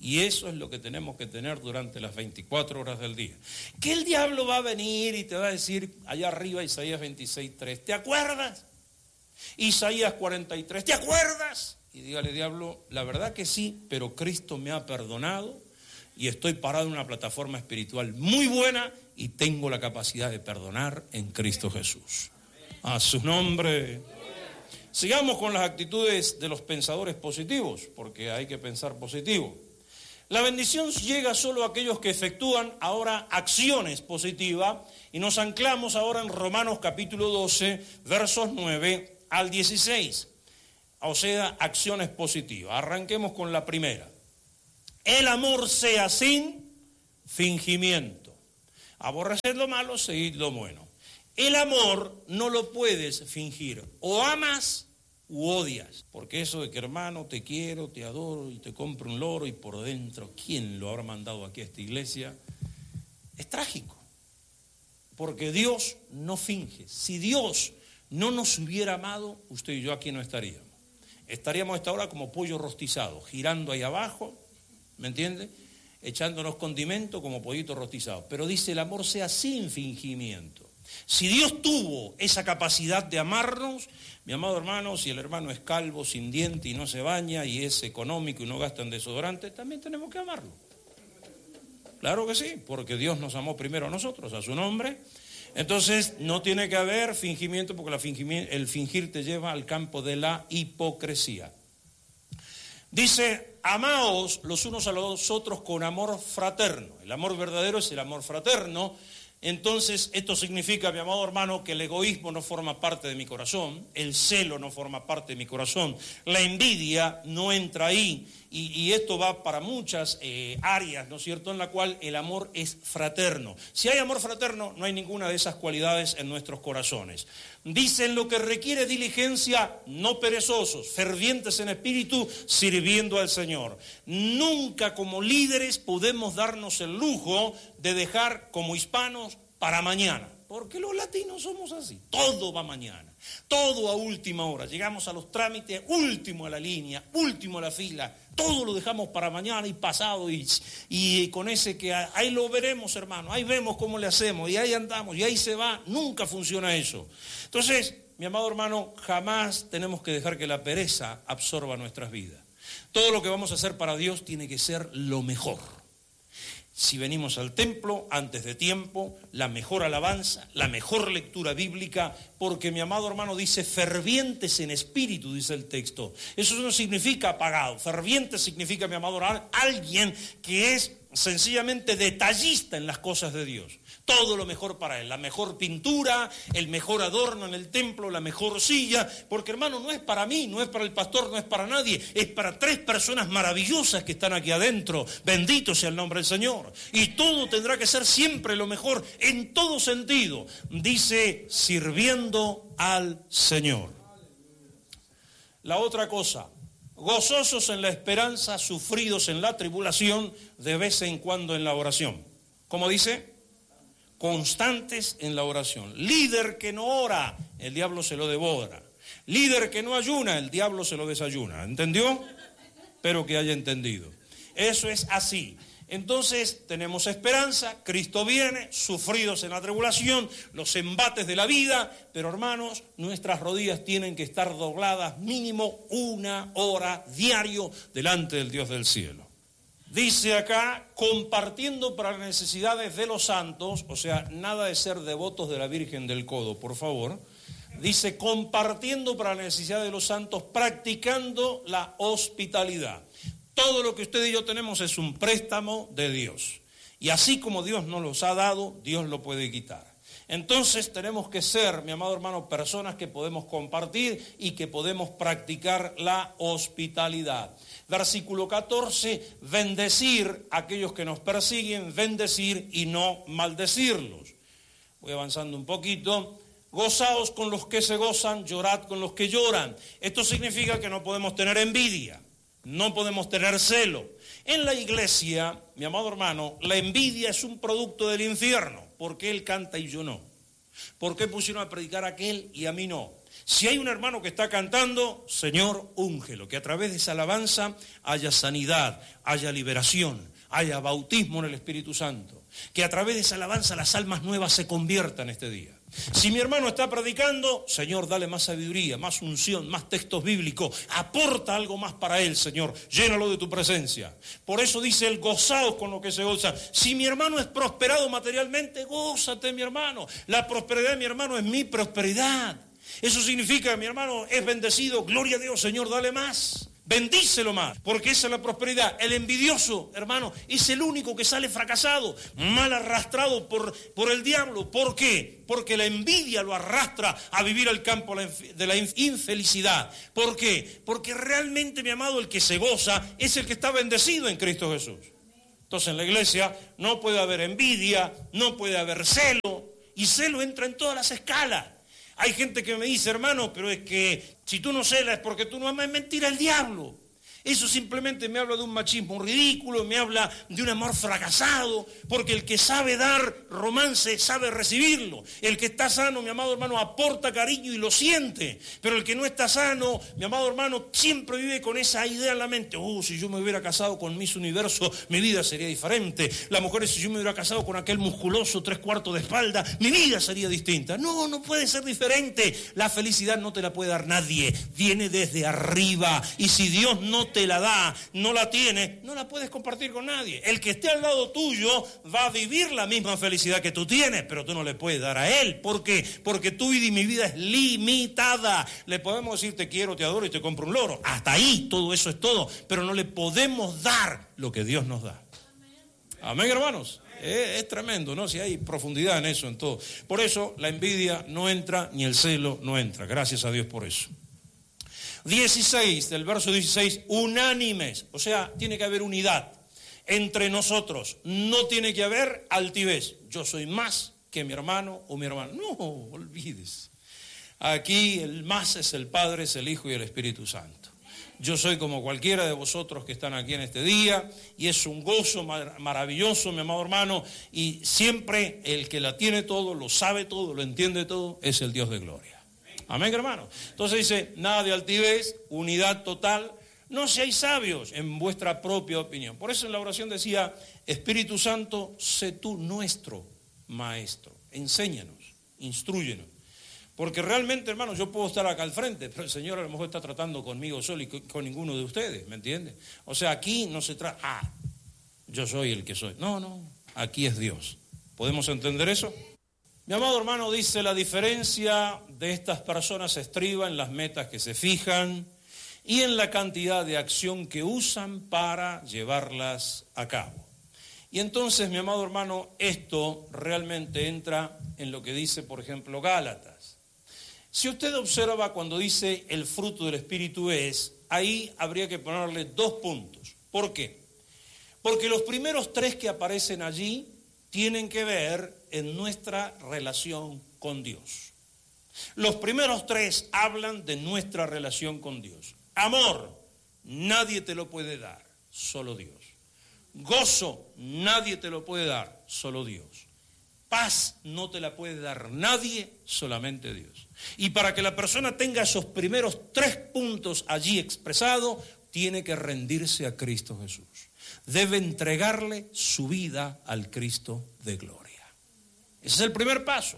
Y eso es lo que tenemos que tener durante las 24 horas del día. Que el diablo va a venir y te va a decir, allá arriba Isaías 26:3, ¿te acuerdas? Isaías 43, ¿te acuerdas? Y dígale, diablo, la verdad que sí, pero Cristo me ha perdonado y estoy parado en una plataforma espiritual muy buena y tengo la capacidad de perdonar en Cristo Jesús. A su nombre. Sigamos con las actitudes de los pensadores positivos, porque hay que pensar positivo. La bendición llega solo a aquellos que efectúan ahora acciones positivas y nos anclamos ahora en Romanos capítulo 12, versos 9 al 16. O sea, acciones positivas. Arranquemos con la primera. El amor sea sin fingimiento. Aborreced lo malo, seguid lo bueno. El amor no lo puedes fingir. O amas u odias. Porque eso de que hermano te quiero, te adoro y te compro un loro y por dentro, ¿quién lo habrá mandado aquí a esta iglesia? Es trágico. Porque Dios no finge. Si Dios no nos hubiera amado, usted y yo aquí no estaríamos. Estaríamos a esta hora como pollo rostizado, girando ahí abajo, ¿me entiende? Echándonos condimento como pollito rostizado. Pero dice, el amor sea sin fingimiento. Si Dios tuvo esa capacidad de amarnos, mi amado hermano, si el hermano es calvo, sin diente y no se baña y es económico y no gasta en desodorante, también tenemos que amarlo. Claro que sí, porque Dios nos amó primero a nosotros, a su nombre. Entonces no tiene que haber fingimiento, porque el fingir te lleva al campo de la hipocresía. Dice, amaos los unos a los otros con amor fraterno. El amor verdadero es el amor fraterno. Entonces esto significa, mi amado hermano, que el egoísmo no forma parte de mi corazón, el celo no forma parte de mi corazón, la envidia no entra ahí, y esto va para muchas áreas, ¿no es cierto?, en la cual el amor es fraterno. Si hay amor fraterno, no hay ninguna de esas cualidades en nuestros corazones. Dicen lo que requiere diligencia, no perezosos, fervientes en espíritu, sirviendo al Señor. Nunca como líderes podemos darnos el lujo de dejar como hispanos para mañana, porque los latinos somos así, todo va mañana, todo a última hora, llegamos a los trámites, último a la línea, último a la fila, todo lo dejamos para mañana y pasado y con ese que ahí lo veremos, hermano, ahí vemos cómo le hacemos y ahí andamos y ahí se va, nunca funciona eso. Entonces, mi amado hermano, jamás tenemos que dejar que la pereza absorba nuestras vidas. Todo lo que vamos a hacer para Dios tiene que ser lo mejor. Si venimos al templo antes de tiempo, la mejor alabanza, la mejor lectura bíblica, porque mi amado hermano dice fervientes en espíritu, dice el texto. Eso no significa apagado, ferviente significa, mi amado hermano, alguien que es sencillamente detallista en las cosas de Dios. Todo lo mejor para él, la mejor pintura, el mejor adorno en el templo, la mejor silla, porque hermano, no es para mí, no es para el pastor, no es para nadie, es para 3 personas maravillosas que están aquí adentro, bendito sea el nombre del Señor, y todo tendrá que ser siempre lo mejor, en todo sentido, dice, sirviendo al Señor. La otra cosa, gozosos en la esperanza, sufridos en la tribulación, de vez en cuando en la oración. ¿Cómo dice? Constantes en la oración. Líder que no ora, el diablo se lo devora. Líder que no ayuna, el diablo se lo desayuna. ¿Entendió? Espero que haya entendido. Eso es así. Entonces tenemos esperanza, Cristo viene, sufridos en la tribulación, los embates de la vida, pero hermanos, nuestras rodillas tienen que estar dobladas mínimo 1 hora diario delante del Dios del cielo. Dice acá, compartiendo para las necesidades de los santos, o sea, nada de ser devotos de la Virgen del Codo, por favor. Dice, compartiendo para la necesidad de los santos, practicando la hospitalidad. Todo lo que usted y yo tenemos es un préstamo de Dios. Y así como Dios nos los ha dado, Dios lo puede quitar. Entonces tenemos que ser, mi amado hermano, personas que podemos compartir y que podemos practicar la hospitalidad. Versículo 14, bendecir a aquellos que nos persiguen, bendecir y no maldecirlos. Voy avanzando un poquito. Gozaos con los que se gozan, llorad con los que lloran. Esto significa que no podemos tener envidia, no podemos tener celo. En la iglesia, mi amado hermano, la envidia es un producto del infierno. ¿Por qué él canta y yo no? ¿Por qué pusieron a predicar a aquel y a mí no? Si hay un hermano que está cantando, Señor, úngelo, que a través de esa alabanza haya sanidad, haya liberación, haya bautismo en el Espíritu Santo, que a través de esa alabanza las almas nuevas se conviertan este día. Si mi hermano está predicando, Señor, dale más sabiduría, más unción, más textos bíblicos, aporta algo más para él, Señor, llénalo de tu presencia. Por eso dice él, gozaos con lo que se goza. Si mi hermano es prosperado materialmente, gózate, mi hermano. La prosperidad de mi hermano es mi prosperidad. Eso significa que mi hermano es bendecido, gloria a Dios, Señor, dale más. Bendícelo más, porque esa es la prosperidad. El envidioso, hermano, es el único que sale fracasado, mal arrastrado por el diablo. ¿Por qué? Porque la envidia lo arrastra a vivir al campo de la infelicidad. ¿Por qué? Porque realmente, mi amado, el que se goza es el que está bendecido en Cristo Jesús. Entonces en la iglesia no puede haber envidia, no puede haber celo, y celo entra en todas las escalas. Hay gente que me dice, hermano, pero es que si tú no celas es porque tú no amas. Es mentira, el diablo. Eso simplemente me habla de un machismo ridículo, me habla de un amor fracasado, porque el que sabe dar romance sabe recibirlo. El que está sano, mi amado hermano, aporta cariño y lo siente, pero el que no está sano, mi amado hermano, siempre vive con esa idea en la mente. Si yo me hubiera casado con Miss Universo, mi vida sería diferente. Las mujeres, si yo me hubiera casado con aquel musculoso 3/4 de espalda, mi vida sería distinta. No, no puede ser diferente. La felicidad no te la puede dar nadie, viene desde arriba, y si Dios no te la da, no la tiene, no la puedes compartir con nadie. El que esté al lado tuyo va a vivir la misma felicidad que tú tienes, pero tú no le puedes dar a él. ¿Por qué? Porque tu vida y mi vida es limitada. Le podemos decir te quiero, te adoro y te compro un loro. Hasta ahí, todo eso es todo, pero no le podemos dar lo que Dios nos da. Amén, hermanos. Es tremendo, ¿no? Si hay profundidad en eso, en todo. Por eso la envidia no entra, ni el celo no entra. Gracias a Dios por eso. 16, del verso 16, unánimes, o sea, tiene que haber unidad entre nosotros, no tiene que haber altivez, yo soy más que mi hermano o mi hermana, no, olvides, aquí el más es el Padre, es el Hijo y el Espíritu Santo. Yo soy como cualquiera de vosotros que están aquí en este día, y es un gozo maravilloso, mi amado hermano, y siempre el que la tiene todo, lo sabe todo, lo entiende todo, es el Dios de gloria. Amén, hermano. Entonces dice, nada de altivez, unidad total, no seáis sabios en vuestra propia opinión. Por eso en la oración decía, Espíritu Santo, sé tú nuestro maestro, enséñanos, instrúyenos. Porque realmente, hermano, yo puedo estar acá al frente, pero el Señor a lo mejor está tratando conmigo solo y con ninguno de ustedes, ¿me entiende? O sea, aquí no se trata, yo soy el que soy. No, aquí es Dios. ¿Podemos entender eso? Mi amado hermano dice, la diferencia de estas personas se estriba en las metas que se fijan y en la cantidad de acción que usan para llevarlas a cabo. Y entonces, mi amado hermano, esto realmente entra en lo que dice, por ejemplo, Gálatas. Si usted observa cuando dice el fruto del Espíritu es, ahí habría que ponerle 2 puntos. ¿Por qué? Porque los primeros 3 que aparecen allí tienen que ver en nuestra relación con Dios. Los primeros 3 hablan de nuestra relación con Dios. Amor, nadie te lo puede dar, solo Dios. Gozo, nadie te lo puede dar, solo Dios. Paz no te la puede dar nadie, solamente Dios. Y para que la persona tenga esos primeros 3 puntos allí expresados, tiene que rendirse a Cristo Jesús. Debe entregarle su vida al Cristo de gloria. Ese es el primer paso.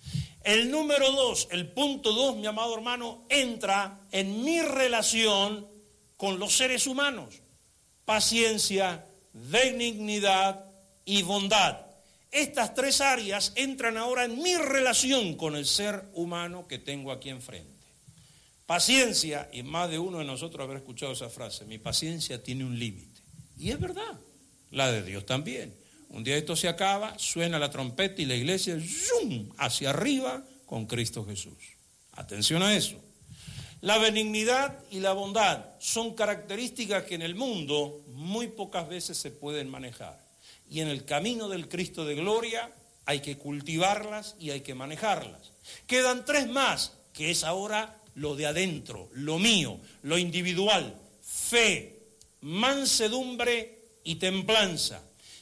El número 2, el punto 2, mi amado hermano, entra en mi relación con los seres humanos. Paciencia, benignidad y bondad. Estas 3 áreas entran ahora en mi relación con el ser humano que tengo aquí enfrente. Paciencia, y más de uno de nosotros habrá escuchado esa frase, mi paciencia tiene un límite. Y es verdad, la de Dios también. Un día esto se acaba, suena la trompeta y la iglesia ¡zum!, hacia arriba con Cristo Jesús. Atención a eso. La benignidad y la bondad son características que en el mundo muy pocas veces se pueden manejar. Y en el camino del Cristo de gloria hay que cultivarlas y hay que manejarlas. Quedan 3 más, que es ahora lo de adentro, lo mío, lo individual, fe, mansedumbre y templanza.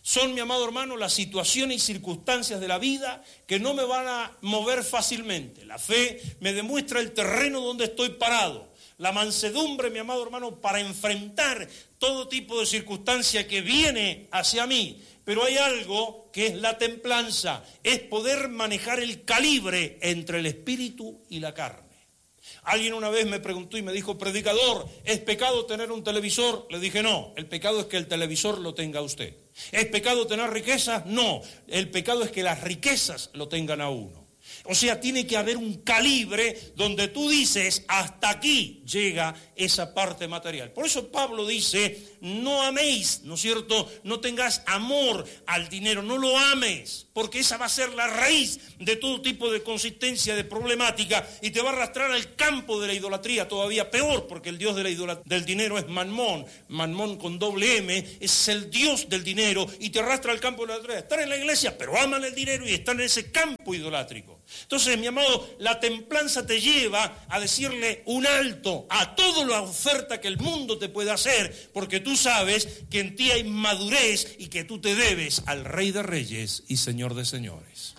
Son, mi amado hermano, las situaciones y circunstancias de la vida que no me van a mover fácilmente. La fe me demuestra el terreno donde estoy parado. La mansedumbre, mi amado hermano, para enfrentar todo tipo de circunstancia que viene hacia mí. Pero hay algo que es la templanza, es poder manejar el calibre entre el espíritu y la carne. Alguien una vez me preguntó y me dijo, predicador, ¿es pecado tener un televisor? Le dije, no, el pecado es que el televisor lo tenga usted. ¿Es pecado tener riquezas? No, el pecado es que las riquezas lo tengan a uno. O sea, tiene que haber un calibre donde tú dices, hasta aquí llega esa parte material. Por eso Pablo dice, no améis, ¿no es cierto? No tengas amor al dinero, no lo ames, porque esa va a ser la raíz de todo tipo de consistencia, de problemática, y te va a arrastrar al campo de la idolatría, todavía peor, porque el dios del dinero es Mammón, Mammón con doble M, es el dios del dinero, y te arrastra al campo de la idolatría. Están en la iglesia, pero aman el dinero y están en ese campo idolátrico. Entonces, mi amado, la templanza te lleva a decirle un alto a toda la oferta que el mundo te puede hacer, porque tú sabes que en ti hay madurez y que tú te debes al Rey de Reyes y Señor de Señores.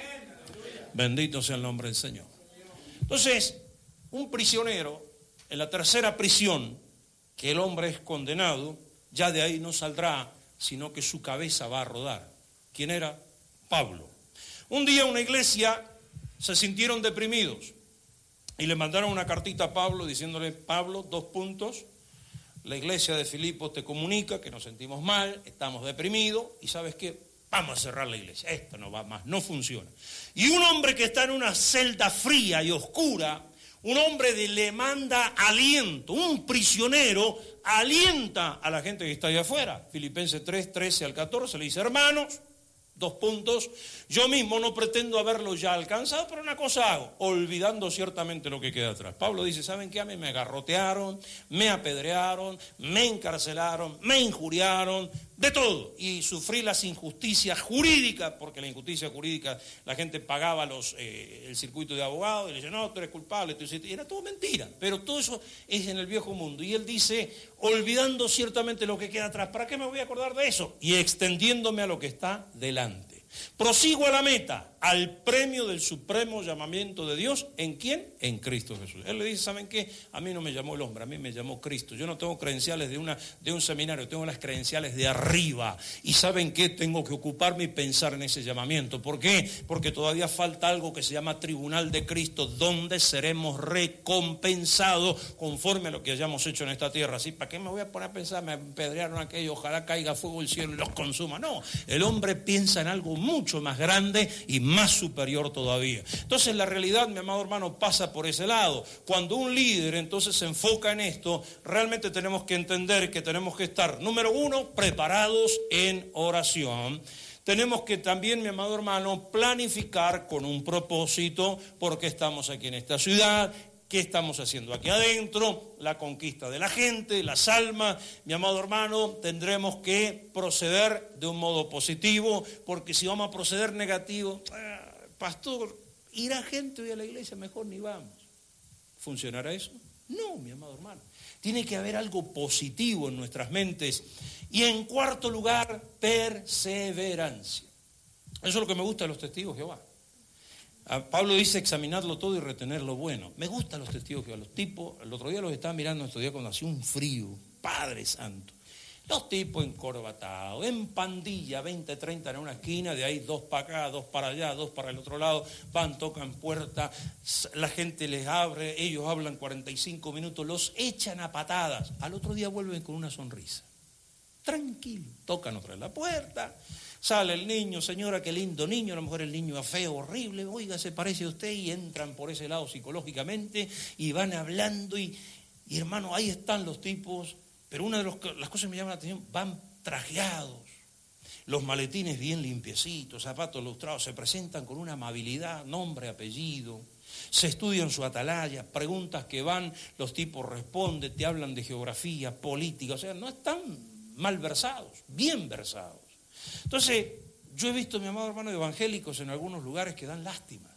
Bendito sea el nombre del Señor. Entonces, un prisionero en la tercera prisión, que el hombre es condenado, ya de ahí no saldrá, sino que su cabeza va a rodar. ¿Quién era? Pablo. Un día una iglesia se sintieron deprimidos y le mandaron una cartita a Pablo diciéndole, Pablo, 2 puntos, la iglesia de Filipos te comunica que nos sentimos mal, estamos deprimidos y ¿sabes qué? Vamos a cerrar la iglesia, esto no va más, no funciona. Y un hombre que está en una celda fría y oscura, un hombre le manda aliento, un prisionero alienta a la gente que está allá afuera. Filipenses 3, 13 al 14 le dice, hermanos, 2 puntos, yo mismo no pretendo haberlo ya alcanzado, pero una cosa hago, olvidando ciertamente lo que queda atrás. Pablo dice, ¿saben qué? A mí me garrotearon, me apedrearon, me encarcelaron, me injuriaron, de todo. Y sufrí las injusticias jurídicas, porque la injusticia jurídica, la gente pagaba el circuito de abogados, y le dice, no, tú eres culpable, y era todo mentira. Pero todo eso es en el viejo mundo. Y él dice, olvidando ciertamente lo que queda atrás, ¿para qué me voy a acordar de eso? Y extendiéndome a lo que está delante. Prosigo a la meta, al premio del supremo llamamiento de Dios. ¿En quién? En Cristo Jesús. Él le dice, ¿saben qué? A mí no me llamó el hombre, a mí me llamó Cristo. Yo no tengo credenciales de un seminario, tengo las credenciales de arriba. Y ¿saben qué? Tengo que ocuparme y pensar en ese llamamiento. ¿Por qué? Porque todavía falta algo que se llama tribunal de Cristo, donde seremos recompensados conforme a lo que hayamos hecho en esta tierra. ¿Sí? ¿Para qué me voy a poner a pensar? Me apedrearon aquello, ojalá caiga fuego del cielo y los consuma. No, el hombre piensa en algo mucho más grande y más superior todavía. Entonces la realidad, mi amado hermano, pasa por ese lado. Cuando un líder entonces se enfoca en esto, realmente tenemos que entender que tenemos que estar, número 1, preparados en oración. Tenemos que también, mi amado hermano, planificar con un propósito por qué estamos aquí en esta ciudad, qué estamos haciendo aquí adentro, la conquista de la gente, las almas. Mi amado hermano, tendremos que proceder de un modo positivo, porque si vamos a proceder negativo, pastor, ¿irá gente hoy a la iglesia? Mejor ni vamos. ¿Funcionará eso? No, mi amado hermano. Tiene que haber algo positivo en nuestras mentes. Y en cuarto lugar, perseverancia. Eso es lo que me gusta de los testigos de Jehová. Pablo dice examinarlo todo y retener lo bueno. Me gustan los testigos de Jehová. Los tipos, el otro día los estaba mirando, estos días cuando hacía un frío, Padre Santo. Los tipos encorbatados, en pandilla, 20, 30 en una esquina, de ahí 2 para acá, 2 para allá, 2 para el otro lado, van, tocan puerta, la gente les abre, ellos hablan 45 minutos, los echan a patadas. Al otro día vuelven con una sonrisa. Tranquilo, tocan otra vez la puerta. Sale el niño, señora, qué lindo niño, a lo mejor el niño es feo, horrible, oiga, se parece a usted, y entran por ese lado psicológicamente y van hablando y hermano, ahí están los tipos, pero una de las cosas que me llama la atención, van trajeados, los maletines bien limpiecitos, zapatos lustrados, se presentan con una amabilidad, nombre, apellido, se estudian su atalaya, preguntas que van, los tipos responden, te hablan de geografía, política, o sea, no están mal versados, bien versados. Entonces, yo he visto, mi amado hermano, evangélicos en algunos lugares que dan lástimas.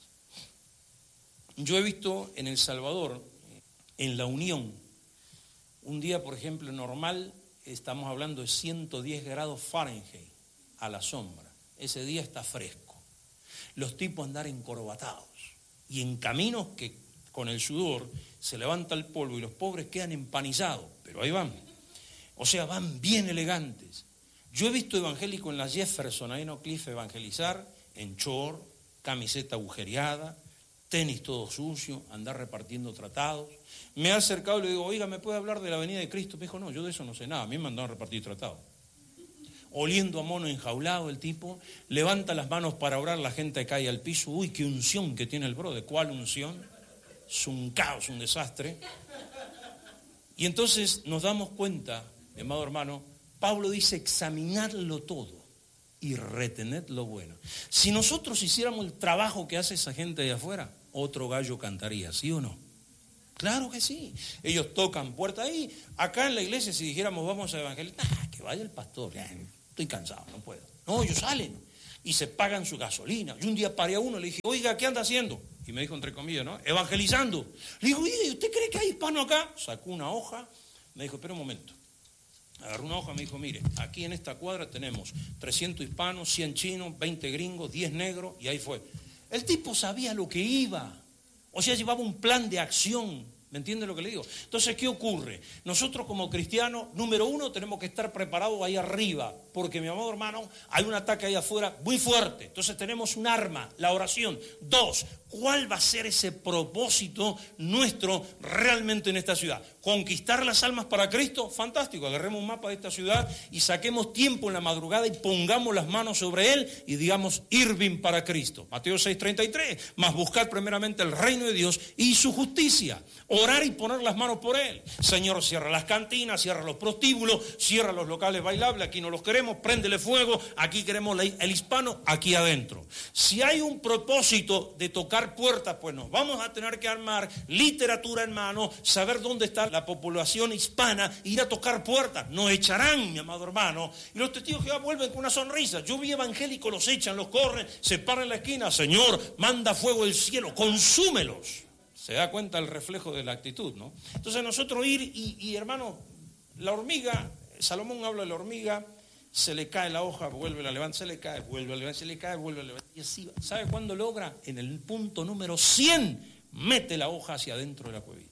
Yo he visto en El Salvador, en La Unión, un día, por ejemplo, normal, estamos hablando de 110 grados Fahrenheit. a la sombra. Ese día está fresco. Los tipos andar encorbatados y en caminos que con el sudor se levanta el polvo y los pobres quedan empanizados, pero ahí van. O sea, van bien elegantes. Yo he visto evangélicos en la Jefferson, ahí en Oak Cliff, evangelizar en short, camiseta agujereada, tenis todo sucio, andar repartiendo tratados. Me he acercado y le digo, oiga, ¿me puede hablar de la venida de Cristo? Me dijo, no, yo de eso no sé nada, a mí me mandaron a repartir tratados. Oliendo a mono enjaulado el tipo, levanta las manos para orar, la gente cae al piso. Uy, qué unción que tiene el brother. ¿Cuál unción? Es un caos, un desastre. Y entonces nos damos cuenta, mi amado hermano, Pablo dice, examinadlo todo y retened lo bueno. Si nosotros hiciéramos el trabajo que hace esa gente de afuera, otro gallo cantaría, ¿sí o no? Claro que sí. Ellos tocan puerta ahí. Acá en la iglesia, si dijéramos vamos a evangelizar, que vaya el pastor, estoy cansado, no puedo. No, ellos salen y se pagan su gasolina. Y un día paré a uno y le dije, oiga, ¿qué anda haciendo? Y me dijo entre comillas, ¿no? Evangelizando. Le digo, oye, ¿usted cree que hay hispano acá? Sacó una hoja, me dijo, espera un momento. Agarró una hoja, me dijo, mire, aquí en esta cuadra tenemos 300 hispanos, 100 chinos, 20 gringos, 10 negros, y ahí fue. El tipo sabía lo que iba, o sea, llevaba un plan de acción, ¿me entiende lo que le digo? Entonces, ¿qué ocurre? Nosotros como cristianos, número uno, tenemos que estar preparados ahí arriba, porque mi amado hermano, hay un ataque ahí afuera muy fuerte, entonces tenemos un arma, la oración. Dos, ¿cuál va a ser ese propósito nuestro realmente en esta ciudad? ¿Conquistar las almas para Cristo? Fantástico, agarremos un mapa de esta ciudad y saquemos tiempo en la madrugada y pongamos las manos sobre él y digamos, Irving para Cristo. Mateo 6:33, mas buscad primeramente el reino de Dios y su justicia. Orar y poner las manos por él. Señor, cierra las cantinas, cierra los prostíbulos, cierra los locales bailables, aquí no los queremos, préndele fuego, aquí queremos el hispano, aquí adentro. Si hay un propósito de tocar puertas, pues nos vamos a tener que armar literatura en mano, saber dónde está la población hispana, ir a tocar puertas. Nos echarán, mi amado hermano, y los testigos de Jehová vuelven con una sonrisa. Yo vi evangélicos, los echan, los corren, se paran en la esquina. Señor, manda fuego del cielo, consúmelos. Se da cuenta el reflejo de la actitud, ¿no? Entonces nosotros ir y hermano, la hormiga, Salomón habla de la hormiga, se le cae la hoja, vuelve a levantar, se le cae, vuelve a levantar, se le cae, vuelve a levantar, y así va. ¿Sabe cuándo logra? En el punto número 100, mete la hoja hacia adentro de la cuevita.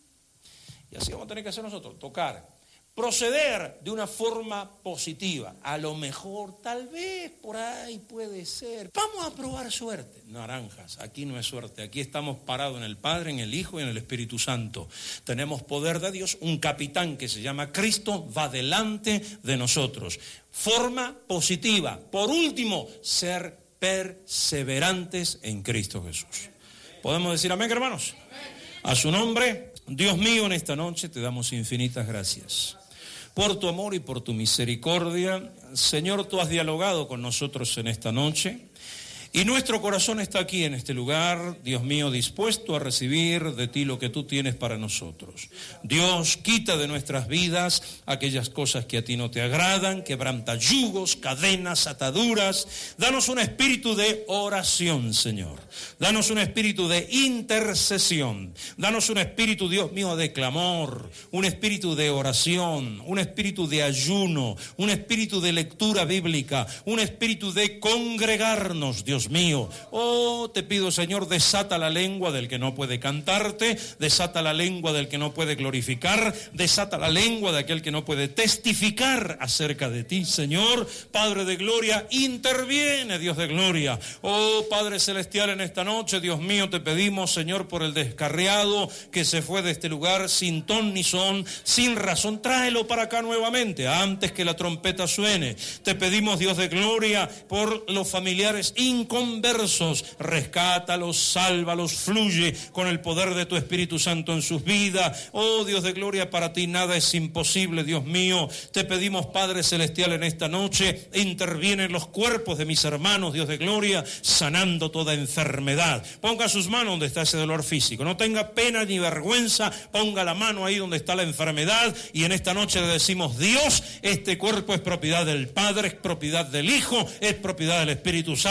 Y así vamos a tener que hacer nosotros, tocar, proceder de una forma positiva. A lo mejor, tal vez, por ahí puede ser. Vamos a probar suerte. Naranjas, aquí no es suerte, aquí estamos parados en el Padre, en el Hijo y en el Espíritu Santo. Tenemos poder de Dios, un capitán que se llama Cristo va delante de nosotros. Forma positiva. Por último, ser perseverantes en Cristo Jesús. ¿Podemos decir amén, hermanos? A su nombre, Dios mío, en esta noche te damos infinitas gracias por tu amor y por tu misericordia. Señor, tú has dialogado con nosotros en esta noche y nuestro corazón está aquí en este lugar, Dios mío, dispuesto a recibir de ti lo que tú tienes para nosotros. Dios, quita de nuestras vidas aquellas cosas que a ti no te agradan, quebranta yugos, cadenas, ataduras. Danos un espíritu de oración, Señor. Danos un espíritu de intercesión. Danos un espíritu, Dios mío, de clamor, un espíritu de oración, un espíritu de ayuno, un espíritu de lectura bíblica, un espíritu de congregarnos, Dios mío. Oh, te pido, Señor, desata la lengua del que no puede cantarte, desata la lengua del que no puede glorificar, desata la lengua de aquel que no puede testificar acerca de ti, Señor. Padre de gloria, interviene, Dios de gloria. Oh, Padre celestial, en esta noche, Dios mío, te pedimos, Señor, por el descarriado que se fue de este lugar sin ton ni son, sin razón. Tráelo para acá nuevamente, antes que la trompeta suene. Te pedimos, Dios de gloria, por los familiares inconversos, rescátalos, sálvalos, fluye con el poder de tu Espíritu Santo en sus vidas. Oh, Dios de gloria, para ti nada es imposible, Dios mío. Te pedimos, Padre celestial, en esta noche, interviene en los cuerpos de mis hermanos, Dios de gloria, sanando toda enfermedad. Ponga sus manos donde está ese dolor físico, no tenga pena ni vergüenza, ponga la mano ahí donde está la enfermedad, y en esta noche le decimos, Dios, este cuerpo es propiedad del Padre, es propiedad del Hijo, es propiedad del Espíritu Santo, así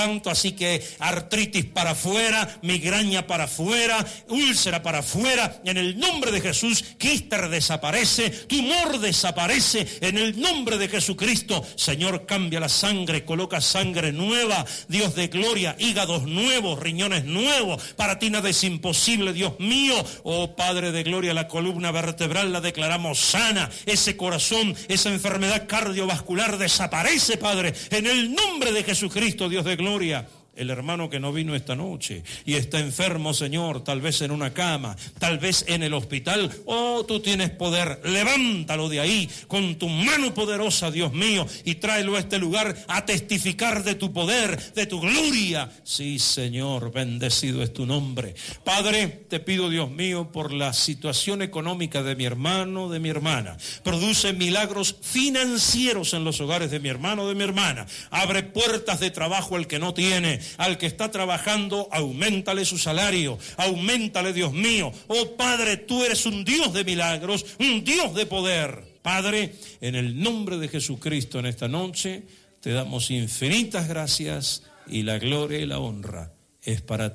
Así que artritis para afuera, migraña para afuera, úlcera para afuera. En el nombre de Jesús, quíster desaparece, tumor desaparece. En el nombre de Jesucristo, Señor, cambia la sangre, coloca sangre nueva. Dios de gloria, hígados nuevos, riñones nuevos. Para ti nada es imposible, Dios mío. Oh Padre de gloria, la columna vertebral la declaramos sana. Ese corazón, esa enfermedad cardiovascular desaparece, Padre. En el nombre de Jesucristo, Dios de gloria. El hermano que no vino esta noche y está enfermo, Señor, tal vez en una cama, tal vez en el hospital. Oh, tú tienes poder. Levántalo de ahí con tu mano poderosa, Dios mío, y tráelo a este lugar a testificar de tu poder, de tu gloria. Sí, Señor, bendecido es tu nombre. Padre, te pido, Dios mío, por la situación económica de mi hermano, de mi hermana. Produce milagros financieros en los hogares de mi hermano, de mi hermana. Abre puertas de trabajo al que no tiene. Al que está trabajando, auméntale su salario, auméntale, Dios mío. Oh Padre, tú eres un Dios de milagros, un Dios de poder. Padre, en el nombre de Jesucristo en esta noche, te damos infinitas gracias y la gloria y la honra es para ti.